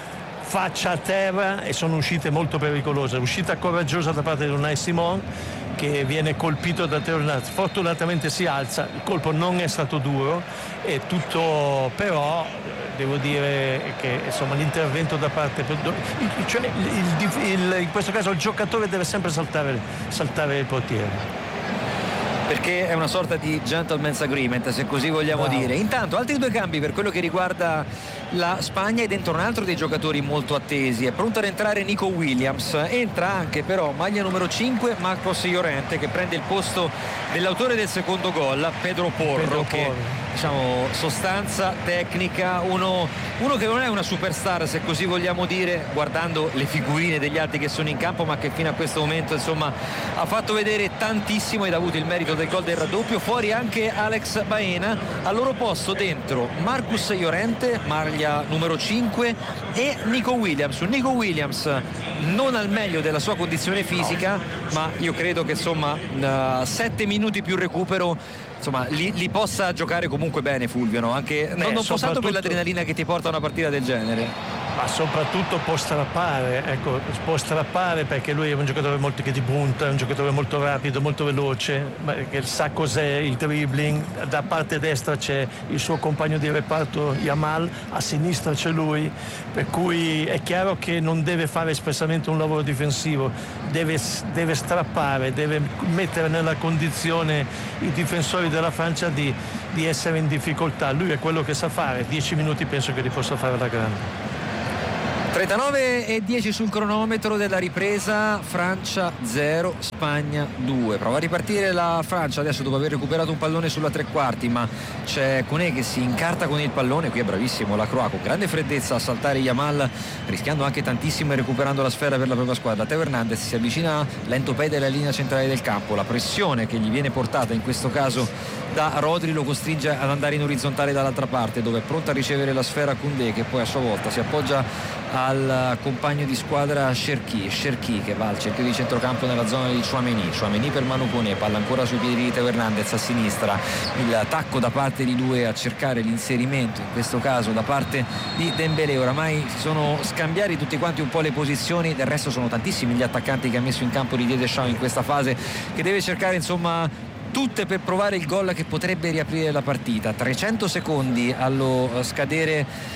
faccia a terra e sono uscite molto pericolose. Uscita coraggiosa da parte di Unai Simon, che viene colpito da Teo Hernandez, fortunatamente si alza, il colpo non è stato duro e tutto, però devo dire che insomma l'intervento da parte, cioè il, il, in questo caso il giocatore deve sempre saltare, saltare il portiere, perché è una sorta di gentleman's agreement, se così vogliamo wow. dire. Intanto altri due cambi per quello che riguarda la Spagna, e dentro un altro dei giocatori molto attesi, è pronto ad entrare Nico Williams, entra anche però maglia numero cinque Marcos Llorente, che prende il posto dell'autore del secondo gol, Pedro Porro, Pedro che Porro. Diciamo sostanza, tecnica, uno, uno che non è una superstar, se così vogliamo dire, guardando le figurine degli altri che sono in campo, ma che fino a questo momento insomma ha fatto vedere tantissimo ed ha avuto il merito del gol del raddoppio. Fuori anche Alex Baena, al loro posto dentro Marcus Llorente, maglia numero cinque, e Nico Williams. Un Nico Williams non al meglio della sua condizione fisica, ma io credo che insomma uh, sette minuti più recupero insomma li, li possa giocare comunque bene, Fulvio, no? Anche Beh, non, non può tanto per l'adrenalina che ti porta a una partita del genere, ma soprattutto può strappare, ecco, può strappare perché lui è un giocatore molto che ti punta, è un giocatore molto rapido, molto veloce, che sa cos'è il dribbling. Da parte destra c'è il suo compagno di reparto Yamal, a sinistra c'è lui, per cui è chiaro che non deve fare espressamente un lavoro difensivo, deve, deve strappare, deve mettere nella condizione i difensori della Francia di, di essere in difficoltà. Lui è quello che sa fare, dieci minuti penso che li possa fare alla grande. trentanove e dieci sul cronometro della ripresa, Francia zero, Spagna due. Prova a ripartire la Francia adesso dopo aver recuperato un pallone sulla tre quarti, ma c'è Koné che si incarta con il pallone. Qui è bravissimo Lacroix, con grande freddezza a saltare Yamal, rischiando anche tantissimo e recuperando la sfera per la propria squadra. Teo Hernandez si avvicina lento pede alla linea centrale del campo, la pressione che gli viene portata in questo caso da Rodri lo costringe ad andare in orizzontale dall'altra parte, dove è pronta a ricevere la sfera Koundé, che poi a sua volta si appoggia al compagno di squadra Cherki, Cherki che va al cerchio di centrocampo nella zona di Tchouaméni, Tchouaméni per Manu Koné, palla ancora sui piedi di Teo Hernandez a sinistra, il tacco da parte di due a cercare l'inserimento in questo caso da parte di Dembélé. Oramai si sono scambiati tutti quanti un po' le posizioni, del resto sono tantissimi gli attaccanti che ha messo in campo Didier Deschamps in questa fase, che deve cercare insomma tutte per provare il gol che potrebbe riaprire la partita. Trecento secondi allo scadere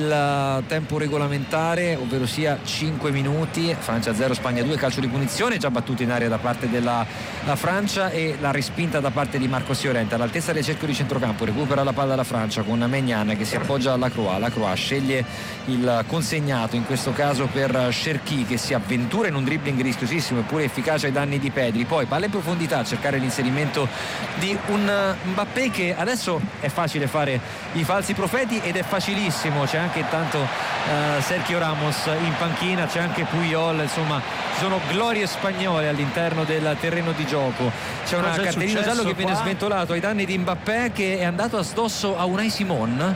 del tempo regolamentare, ovvero sia cinque minuti. Francia zero, Spagna due, calcio di punizione già battuto in area da parte della Francia e la respinta da parte di Marcos Llorente all'altezza del cerchio di centrocampo. Recupera la palla la Francia con Maignan che si appoggia alla Croix, la Croix sceglie il consegnato in questo caso per Cherki, che si avventura in un dribbling rischiosissimo eppure efficace ai danni di Pedri. Poi palla in profondità a cercare l'inserimento di un Mbappé, che adesso è facile fare i falsi profeti ed è facilissimo. C'è anche intanto uh, Sergio Ramos in panchina, c'è anche Puyol, insomma ci sono glorie spagnole all'interno del terreno di gioco. C'è una cartellina giallo che viene sventolato ai danni di Mbappé, che è andato a sdosso a Unai Simon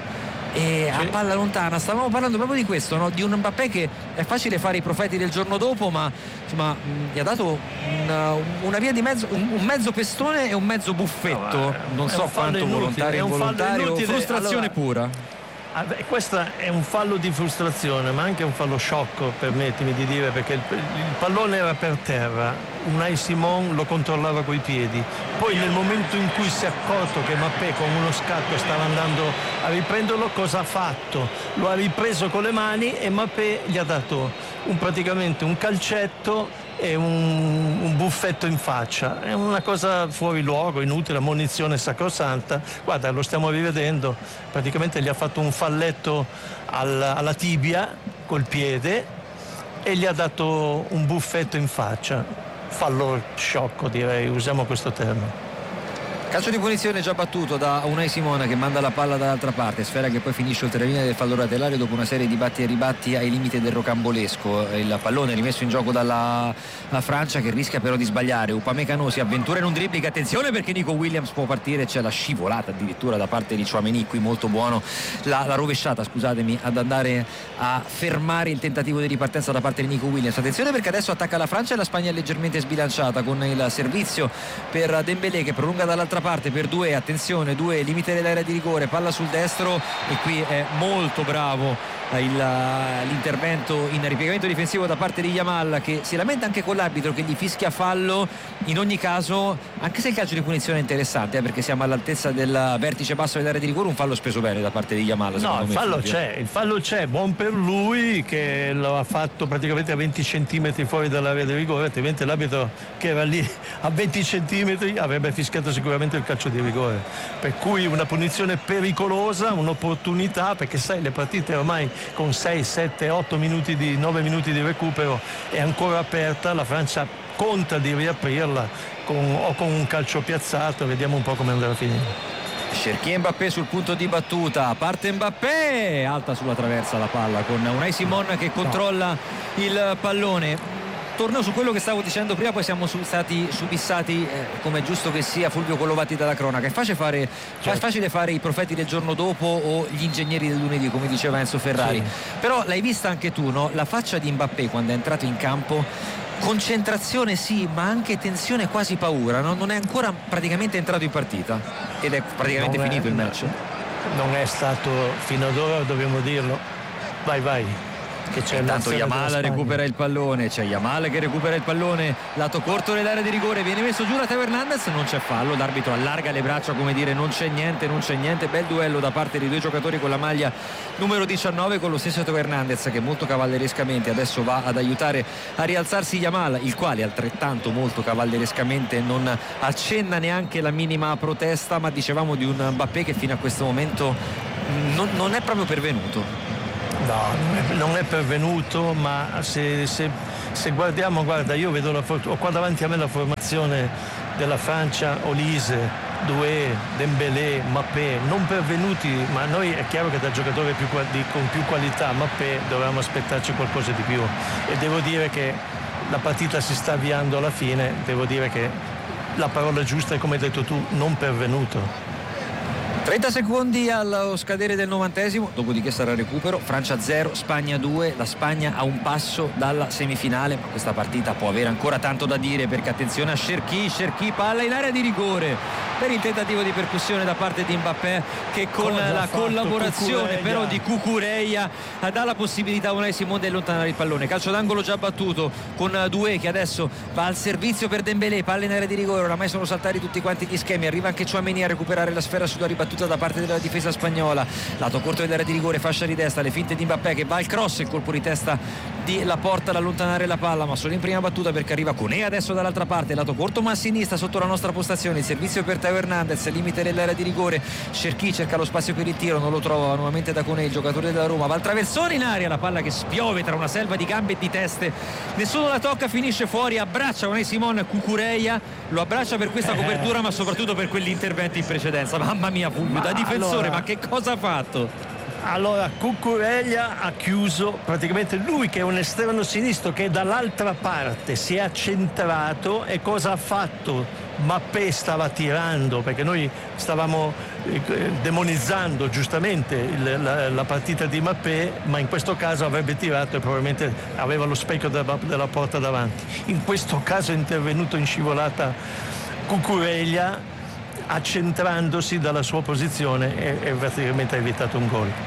e a palla lontana. Stavamo parlando proprio di questo, no? Di un Mbappé che è facile fare i profeti del giorno dopo, ma insomma mh, gli ha dato una, una via di mezzo, un, un mezzo pestone e un mezzo buffetto, no, non so quanto inutile, volontario involontario, frustrazione allora, pura. Questo è un fallo di frustrazione, ma anche un fallo sciocco, permettimi di dire, perché il, il pallone era per terra, Unai Simon lo controllava coi piedi, poi nel momento in cui si è accorto che Mbappé con uno scatto stava andando a riprenderlo, cosa ha fatto? Lo ha ripreso con le mani e Mbappé gli ha dato un, praticamente un calcetto e un, un buffetto in faccia. È una cosa fuori luogo, inutile, ammonizione sacrosanta. Guarda, lo stiamo rivedendo, praticamente gli ha fatto un falletto al, alla tibia col piede e gli ha dato un buffetto in faccia. Fallo sciocco, direi, usiamo questo termine. Calcio di punizione già battuto da Unai Simon, che manda la palla dall'altra parte, sfera che poi finisce oltre la linea del fallo laterale dopo una serie di batti e ribatti ai limiti del rocambolesco. Il pallone rimesso in gioco dalla Francia, che rischia però di sbagliare. Upamecano si avventura in un dribbling, attenzione perché Nico Williams può partire, c'è la scivolata addirittura da parte di Tchouaméni, qui molto buono la, la rovesciata scusatemi ad andare a fermare il tentativo di ripartenza da parte di Nico Williams. Attenzione perché adesso attacca la Francia e la Spagna è leggermente sbilanciata con il servizio per Dembélé che prolunga dall'altra dall'altra parte per Doué, attenzione, Doué limite dell'area di rigore, palla sul destro e qui è molto bravo il, l'intervento in ripiegamento difensivo da parte di Yamal, che si lamenta anche con l'arbitro che gli fischia fallo. In ogni caso, anche se il calcio di punizione è interessante, eh, perché siamo all'altezza del vertice basso dell'area di rigore, un fallo speso bene da parte di Yamal. No, il me, fallo Fulvio. c'è, il fallo c'è, buon per lui che lo ha fatto praticamente a venti centimetri fuori dall'area di rigore, altrimenti l'arbitro che era lì a venti centimetri avrebbe fischiato sicuramente il calcio di rigore. Per cui una punizione pericolosa, un'opportunità, perché sai, le partite ormai con sei, sette, otto minuti di nove minuti di recupero è ancora aperta, la Francia conta di riaprirla con, o con un calcio piazzato, vediamo un po' come andrà a finire. Cherki e Mbappé sul punto di battuta, parte Mbappé, alta sulla traversa la palla con Unai Simon che controlla il pallone. Torno su quello che stavo dicendo prima, poi siamo stati subissati, eh, come è giusto che sia, Fulvio, collocati dalla cronaca. È facile fare, certo. È facile fare i profeti del giorno dopo o gli ingegneri del lunedì, come diceva Enzo Ferrari. Sì. Però l'hai vista anche tu, no? La faccia di Mbappé quando è entrato in campo, concentrazione sì, ma anche tensione, quasi paura, no? Non è ancora praticamente entrato in partita ed è praticamente non finito è, il match. Non è stato fino ad ora, dobbiamo dirlo. Vai, vai. Che c'è intanto Yamal recupera il pallone, c'è Yamal che recupera il pallone lato corto dell'area di rigore, viene messo giù da Teo Hernandez, non c'è fallo, l'arbitro allarga le braccia come dire non c'è niente, non c'è niente. Bel duello da parte di due giocatori con la maglia numero diciannove, con lo stesso Teo Hernandez che molto cavallerescamente adesso va ad aiutare a rialzarsi Yamal, il quale altrettanto molto cavallerescamente non accenna neanche la minima protesta, ma dicevamo di un Mbappé che fino a questo momento non, non è proprio pervenuto. No, non è pervenuto, ma se, se, se guardiamo, guarda, io vedo la, ho qua davanti a me la formazione della Francia: Olise, Doué, Dembélé, Mbappé, non pervenuti, ma noi è chiaro che da giocatore più, di, con più qualità Mbappé dovevamo aspettarci qualcosa di più, e devo dire che la partita si sta avviando alla fine, devo dire che la parola giusta è, come hai detto tu, non pervenuto. trenta secondi allo scadere del novantesimo, dopodiché sarà recupero. Francia zero, Spagna due. La Spagna a un passo dalla semifinale, ma questa partita può avere ancora tanto da dire, perché attenzione a Cherki, Cherki palla in area di rigore per il tentativo di percussione da parte di Mbappé, che con Cosa la collaborazione però di Cucurella dà la possibilità a Unai Simon di allontanare il pallone. Calcio d'angolo già battuto con Doué che adesso va al servizio per Dembélé, palla in area di rigore. Oramai sono saltati tutti quanti gli schemi, arriva anche Tchouaméni a recuperare la sfera sulla ribattuta da parte della difesa spagnola, lato corto dell'area di rigore, fascia di destra, le finte di Mbappé che va al cross, il colpo di testa di Laporta ad allontanare la palla, ma solo in prima battuta perché arriva Koné adesso dall'altra parte, lato corto ma a sinistra sotto la nostra postazione, il servizio per Teo Hernandez, limite dell'area di rigore. Cherki cerca lo spazio per il tiro, non lo trova, nuovamente da Koné, il giocatore della Roma, va al traversone in aria, la palla che spiove tra una selva di gambe e di teste, nessuno la tocca, finisce fuori, abbraccia Unai Simon Cucurella, lo abbraccia per questa copertura ma soprattutto per quegli interventi in precedenza. Mamma mia Fulvio, da difensore, allora, ma che cosa ha fatto? Allora Cucurella ha chiuso praticamente, lui che è un esterno sinistro che dall'altra parte si è accentrato, e cosa ha fatto? Mbappé stava tirando, perché noi stavamo demonizzando giustamente il, la, la partita di Mbappé, ma in questo caso avrebbe tirato e probabilmente aveva lo specchio della, della porta davanti. In questo caso è intervenuto in scivolata Cucurella, accentrandosi dalla sua posizione, e, e praticamente ha evitato un gol.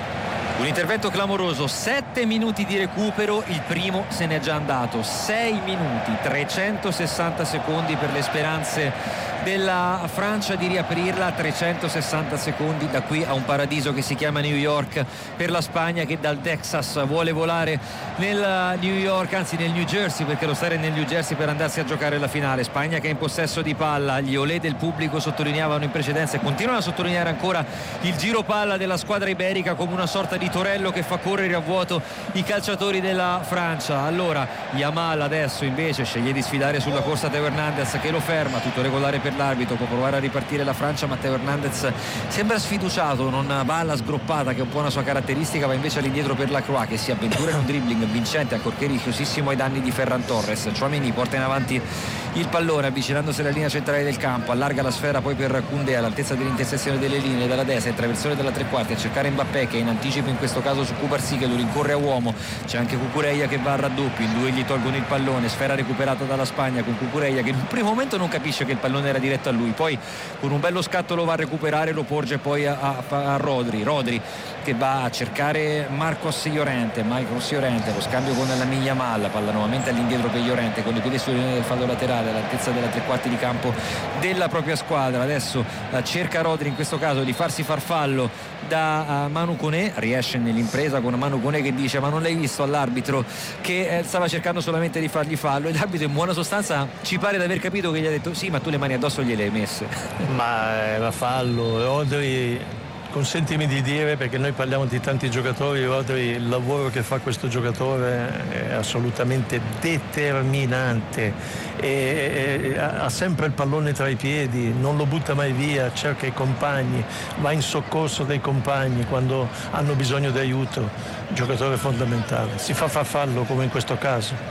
Un intervento clamoroso, sette minuti di recupero, il primo se n'è già andato, sei minuti, trecentosessanta secondi per le speranze della Francia di riaprirla, trecentosessanta secondi da qui a un paradiso che si chiama New York per la Spagna, che dal Texas vuole volare nel New York, anzi nel New Jersey, perché lo stare nel New Jersey per andarsi a giocare la finale. Spagna che è in possesso di palla, gli olè del pubblico sottolineavano in precedenza e continuano a sottolineare ancora il giro palla della squadra iberica come una sorta di torello che fa correre a vuoto i calciatori della Francia. Allora Yamal adesso invece sceglie di sfidare sulla corsa Teo Hernandez, che lo ferma, tutto regolare per l'arbitro, può provare a ripartire la Francia, ma Teo Hernandez sembra sfiduciato, non va alla sgroppata che è un po' una sua caratteristica, va invece all'indietro per Lacroix, che si avventura in un dribbling vincente ancorché rischiosissimo ai danni di Ferran Torres. Tchouaméni porta in avanti il pallone avvicinandosi alla linea centrale del campo, allarga la sfera poi per Koundé all'altezza dell'intersezione delle linee dalla destra, in traversone della tre quarti a cercare Mbappé, che è in anticipo in questo caso su Cubarsí, che lo rincorre a uomo. C'è anche Cucurella che va al raddoppio, in due gli tolgono il pallone, sfera recuperata dalla Spagna con Cucurella che in un primo momento non capisce che il pallone era di diretto a lui, poi con un bello scatto lo va a recuperare, lo porge poi a, a, a Rodri Rodri che va a cercare Marcos Llorente Marcos Llorente, lo scambio con la Lamine Yamal, palla nuovamente all'indietro per Llorente con le piedi sulle linee del fallo laterale all'altezza della tre quarti di campo della propria squadra. Adesso eh, cerca Rodri in questo caso di farsi far fallo da uh, Manu Koné, riesce nell'impresa con Manu Koné che dice ma non l'hai visto all'arbitro che eh, stava cercando solamente di fargli fallo, e l'arbitro in buona sostanza ci pare di aver capito che gli ha detto sì ma tu le mani addosso gliele hai messe. Ma era fallo. Rodri, consentimi di dire, perché noi parliamo di tanti giocatori, Rodri, il lavoro che fa questo giocatore è assolutamente determinante e, e, ha sempre il pallone tra i piedi, non lo butta mai via, cerca i compagni, va in soccorso dei compagni quando hanno bisogno di aiuto, giocatore fondamentale, si fa far fallo come in questo caso.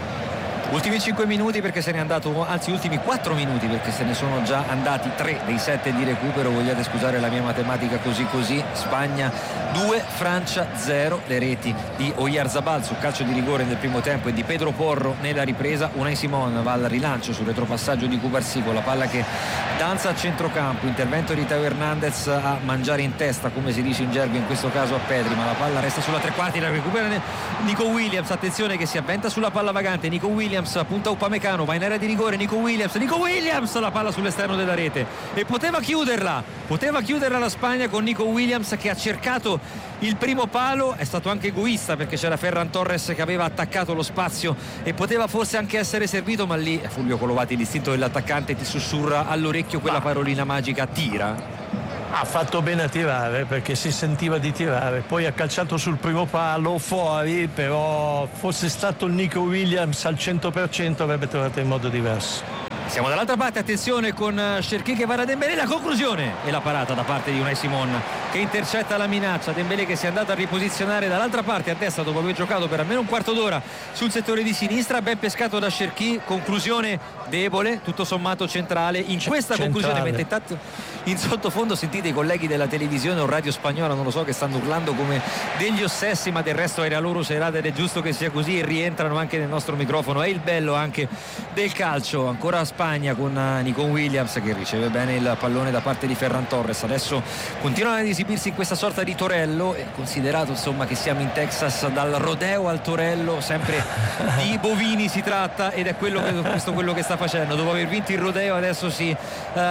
Ultimi cinque minuti perché se n'è andato, anzi ultimi quattro minuti perché se ne sono già andati tre dei sette di recupero, vogliate scusare la mia matematica così così. Spagna due, Francia zero, le reti di Oyarzabal sul calcio di rigore nel primo tempo e di Pedro Porro nella ripresa. Unai Simon va al rilancio sul retropassaggio di Cubarsí con la palla che danza a centrocampo, intervento di Teo Hernandez a mangiare in testa come si dice in gergo in questo caso a Pedri, ma la palla resta sulla tre quarti, la recupera Nico Williams, attenzione che si avventa sulla palla vagante, Nico Williams punta Upamecano, va in area di rigore Nico Williams, Nico Williams la palla sull'esterno della rete e poteva chiuderla, poteva chiuderla la Spagna con Nico Williams che ha cercato il primo palo, è stato anche egoista perché c'era Ferran Torres che aveva attaccato lo spazio e poteva forse anche essere servito, ma lì Fulvio Colovati, l'istinto dell'attaccante, ti sussurra all'orecchio quella parolina magica: tira. Ha fatto bene a tirare perché si sentiva di tirare, poi ha calciato sul primo palo fuori, però fosse stato il Nico Williams al cento per cento avrebbe trovato in modo diverso. Siamo dall'altra parte, attenzione con Cherki che va da Dembélé, la conclusione e la parata da parte di Unai Simon che intercetta la minaccia. Dembélé che si è andato a riposizionare dall'altra parte a destra dopo aver giocato per almeno un quarto d'ora sul settore di sinistra, ben pescato da Cherki, conclusione debole, tutto sommato centrale in questa centrale. Conclusione, mentre intanto in sottofondo sentite i colleghi della televisione o radio spagnola, non lo so, che stanno urlando come degli ossessi, ma del resto era loro serata ed è giusto che sia così e rientrano anche nel nostro microfono. È il bello anche del calcio. Ancora Spagna con Nico Williams che riceve bene il pallone da parte di Ferran Torres, adesso continuano ad esibirsi in questa sorta di torello, e considerato insomma che siamo in Texas, dal rodeo al torello sempre di bovini si tratta, ed è quello che, questo quello che sta facendo. Dopo aver vinto il rodeo adesso si uh,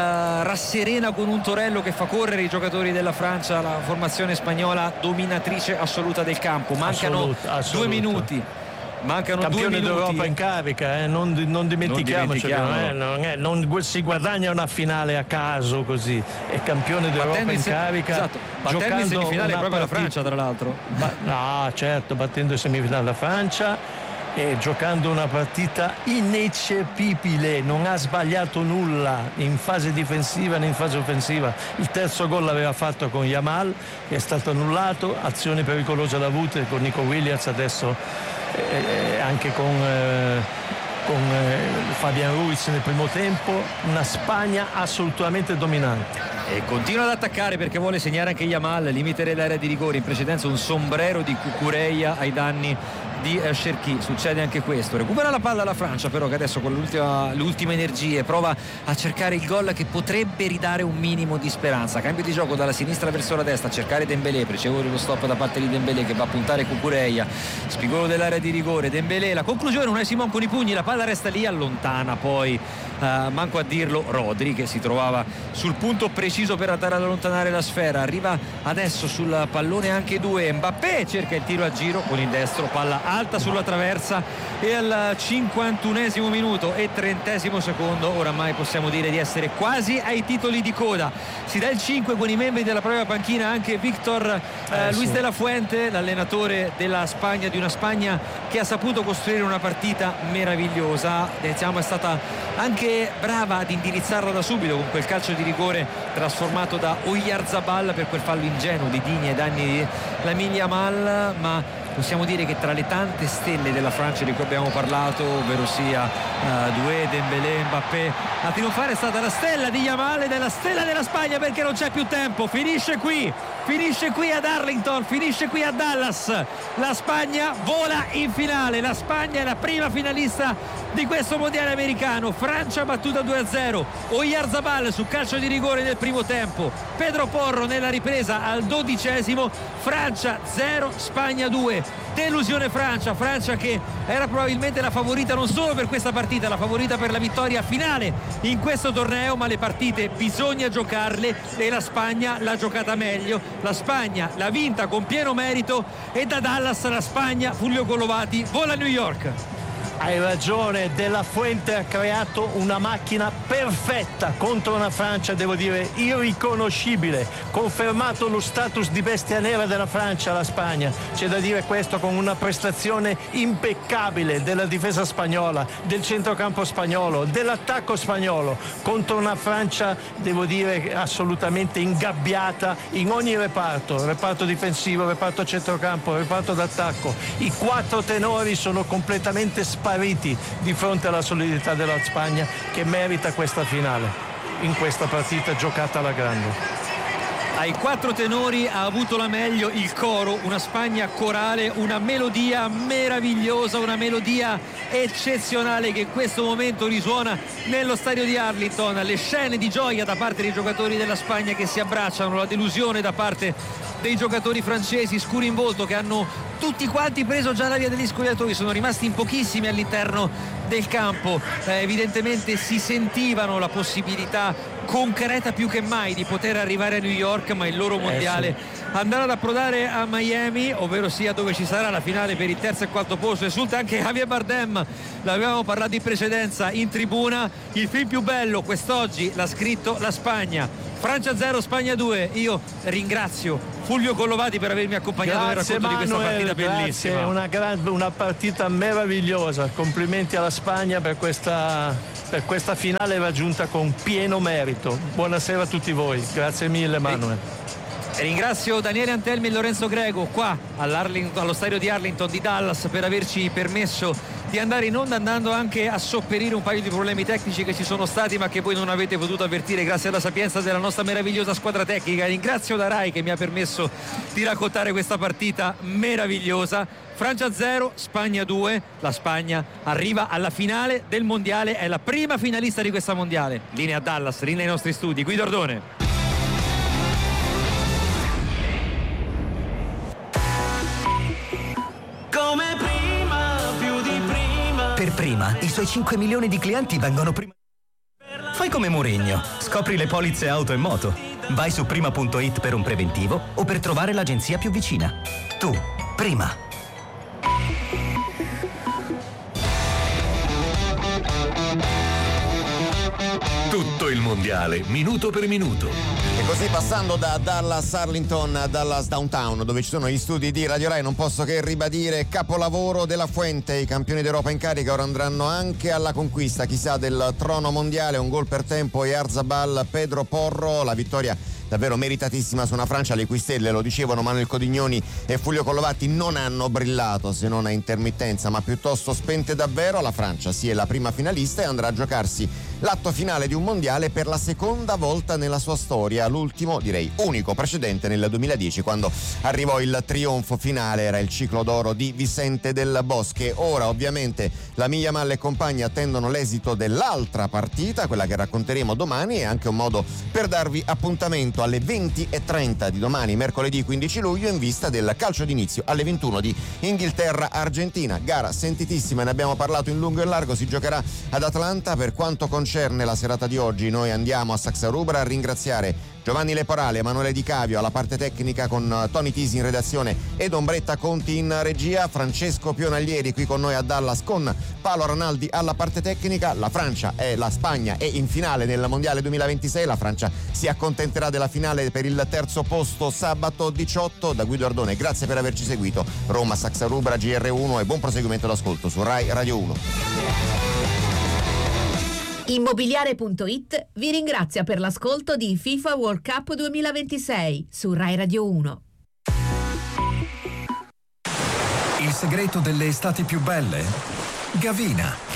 rasserena con un torello che fa correre i giocatori della Francia, la formazione spagnola dominatrice assoluta del campo. Mancano assoluta, assoluta. due minuti. Mancano campione due minuti. d'Europa in carica, eh? non, non dimentichiamoci, non, eh? non, è, non si guadagna una finale a caso così, è campione d'Europa in, in carica, esatto, battendo in semifinale proprio la Francia tra l'altro. Ba- no certo, battendo in semifinale la Francia e giocando una partita ineccepibile, non ha sbagliato nulla in fase difensiva né in fase offensiva. Il terzo gol l'aveva fatto con Yamal che è stato annullato, azione pericolosa l'ha avuta con Nico Williams, adesso eh, anche con eh, con eh, Fabian Ruiz nel primo tempo. Una Spagna assolutamente dominante e continua ad attaccare perché vuole segnare anche Yamal, limite dell'area di rigore. In precedenza un sombrero di Cucurella ai danni di Cherki, succede anche questo. Recupera la palla la Francia però, che adesso con l'ultima, le ultime energie prova a cercare il gol che potrebbe ridare un minimo di speranza. Cambio di gioco dalla sinistra verso la destra, a cercare Dembélé, precevole lo stop da parte di Dembélé che va a puntare Cucurella, spigolo dell'area di rigore, Dembélé, la conclusione, Unai Simon con i pugni, la palla resta lì, allontana poi Uh, manco a dirlo Rodri che si trovava sul punto preciso per andare ad allontanare la sfera. Arriva adesso sul pallone anche due, Mbappé cerca il tiro a giro con il destro, palla alta sulla traversa, e al cinquantunesimo minuto e trentesimo secondo oramai possiamo dire di essere quasi ai titoli di coda. Si dà il cinque con i membri della propria panchina anche Victor uh, eh, Luis sì. de la Fuente, l'allenatore della Spagna, di una Spagna che ha saputo costruire una partita meravigliosa. Diciamo è stata anche brava ad indirizzarla da subito con quel calcio di rigore trasformato da Oyarzabal per quel fallo ingenuo di Digne ai danni di Lamine Yamal, ma possiamo dire che tra le tante stelle della Francia di cui abbiamo parlato, ovvero sia uh, Doué, Dembélé, Mbappé, a trionfare è stata la stella di Yamal ed è la stella della Spagna, perché non c'è più tempo, finisce qui finisce qui ad Arlington, finisce qui a Dallas, la Spagna vola in finale, la Spagna è la prima finalista di questo mondiale americano. Francia battuta due a zero, Oyarzabal su calcio di rigore nel primo tempo, Pedro Porro nella ripresa al dodicesimo. Francia zero, Spagna due. Delusione Francia, Francia che era probabilmente la favorita non solo per questa partita, la favorita per la vittoria finale in questo torneo, ma le partite bisogna giocarle e la Spagna l'ha giocata meglio, la Spagna l'ha vinta con pieno merito e da Dallas la Spagna, Fulvio Collovati, vola a New York. Hai ragione, De La Fuente ha creato una macchina perfetta contro una Francia, devo dire, irriconoscibile. Confermato lo status di bestia nera della Francia, la Spagna. C'è da dire questo con una prestazione impeccabile della difesa spagnola, del centrocampo spagnolo, dell'attacco spagnolo, contro una Francia, devo dire, assolutamente ingabbiata in ogni reparto, reparto difensivo, reparto centrocampo, reparto d'attacco. I quattro tenori sono completamente spariti di fronte alla solidità della Spagna, che merita questa finale in questa partita giocata alla grande. Ai quattro tenori ha avuto la meglio il coro, una Spagna corale, una melodia meravigliosa, una melodia eccezionale che in questo momento risuona nello stadio di Arlington. Le scene di gioia da parte dei giocatori della Spagna che si abbracciano, la delusione da parte dei giocatori francesi scuri in volto, che hanno tutti quanti preso già la via degli spogliatoi, sono rimasti in pochissimi all'interno del campo. Eh, evidentemente si sentivano la possibilità concreta più che mai di poter arrivare a New York, ma il loro mondiale eh sì. andrà ad approdare a Miami, ovvero sia dove ci sarà la finale per il terzo e quarto posto. Esulta anche Javier Bardem, l'avevamo parlato in precedenza in tribuna. Il film più bello quest'oggi l'ha scritto la Spagna. Francia zero, Spagna due. Io ringrazio Fulvio Collovati per avermi accompagnato nel racconto Manuel, di questa partita grazie, bellissima. Una, gran, una partita meravigliosa, complimenti alla Spagna per questa, per questa finale raggiunta con pieno merito. Buonasera a tutti voi, grazie mille Manuel. E ringrazio Daniele Antelmi e Lorenzo Grego qua allo stadio di Arlington di Dallas per averci permesso di andare in onda, andando anche a sopperire un paio di problemi tecnici che ci sono stati ma che voi non avete potuto avvertire grazie alla sapienza della nostra meravigliosa squadra tecnica. Ringrazio Darai che mi ha permesso di raccontare questa partita meravigliosa. Francia zero, Spagna due. La Spagna arriva alla finale del mondiale, è la prima finalista di questa mondiale. Linea a Dallas, linea ai nostri studi. Guido Ordone. Come prima, più di prima. Per Prima, i suoi cinque milioni di clienti vengono prima. Fai come Mourinho, scopri le polizze auto e moto. Vai su prima punto it per un preventivo o per trovare l'agenzia più vicina. Tu, Prima. Tutto il mondiale, minuto per minuto. E così, passando da Dallas Arlington a Dallas Downtown, dove ci sono gli studi di Radio Rai, non posso che ribadire capolavoro De La Fuente. I campioni d'Europa in carica ora andranno anche alla conquista, chissà, del trono mondiale. Un gol per tempo, Oyarzabal, Pedro Porro, la vittoria davvero meritatissima su una Francia le cui stelle, lo dicevano Manuel Codignoni e Fulvio Collovati, non hanno brillato se non a intermittenza, ma piuttosto spente davvero. La Francia sì è la prima finalista e andrà a giocarsi l'atto finale di un mondiale per la seconda volta nella sua storia, l'ultimo, direi unico precedente nel duemiladieci, quando arrivò il trionfo finale, era il ciclo d'oro di Vicente del Bosque. Ora ovviamente la Yamal e compagni attendono l'esito dell'altra partita, quella che racconteremo domani, e anche un modo per darvi appuntamento alle venti e trenta di domani, mercoledì quindici luglio, in vista del calcio d'inizio alle ventuno di Inghilterra-Argentina. Gara sentitissima, ne abbiamo parlato in lungo e in largo, si giocherà ad Atlanta. Per quanto concerne la serata di oggi, noi andiamo a Saxa Rubra a ringraziare Giovanni Leporale, Emanuele Di Cavio alla parte tecnica, con Tony Tisi in redazione ed Ombretta Conti in regia, Francesco Pionaglieri qui con noi a Dallas con Paolo Ranaldi alla parte tecnica. La Francia e la Spagna è in finale nel mondiale duemilaventisei, la Francia si accontenterà della finale per il terzo posto sabato diciotto. Da Guido Ardone, grazie per averci seguito. Roma, Saxa Rubra, G R uno e buon proseguimento d'ascolto su Rai Radio uno. Immobiliare punto it vi ringrazia per l'ascolto di FIFA World Cup duemilaventisei su Rai Radio uno. Il segreto delle estati più belle? Gavina.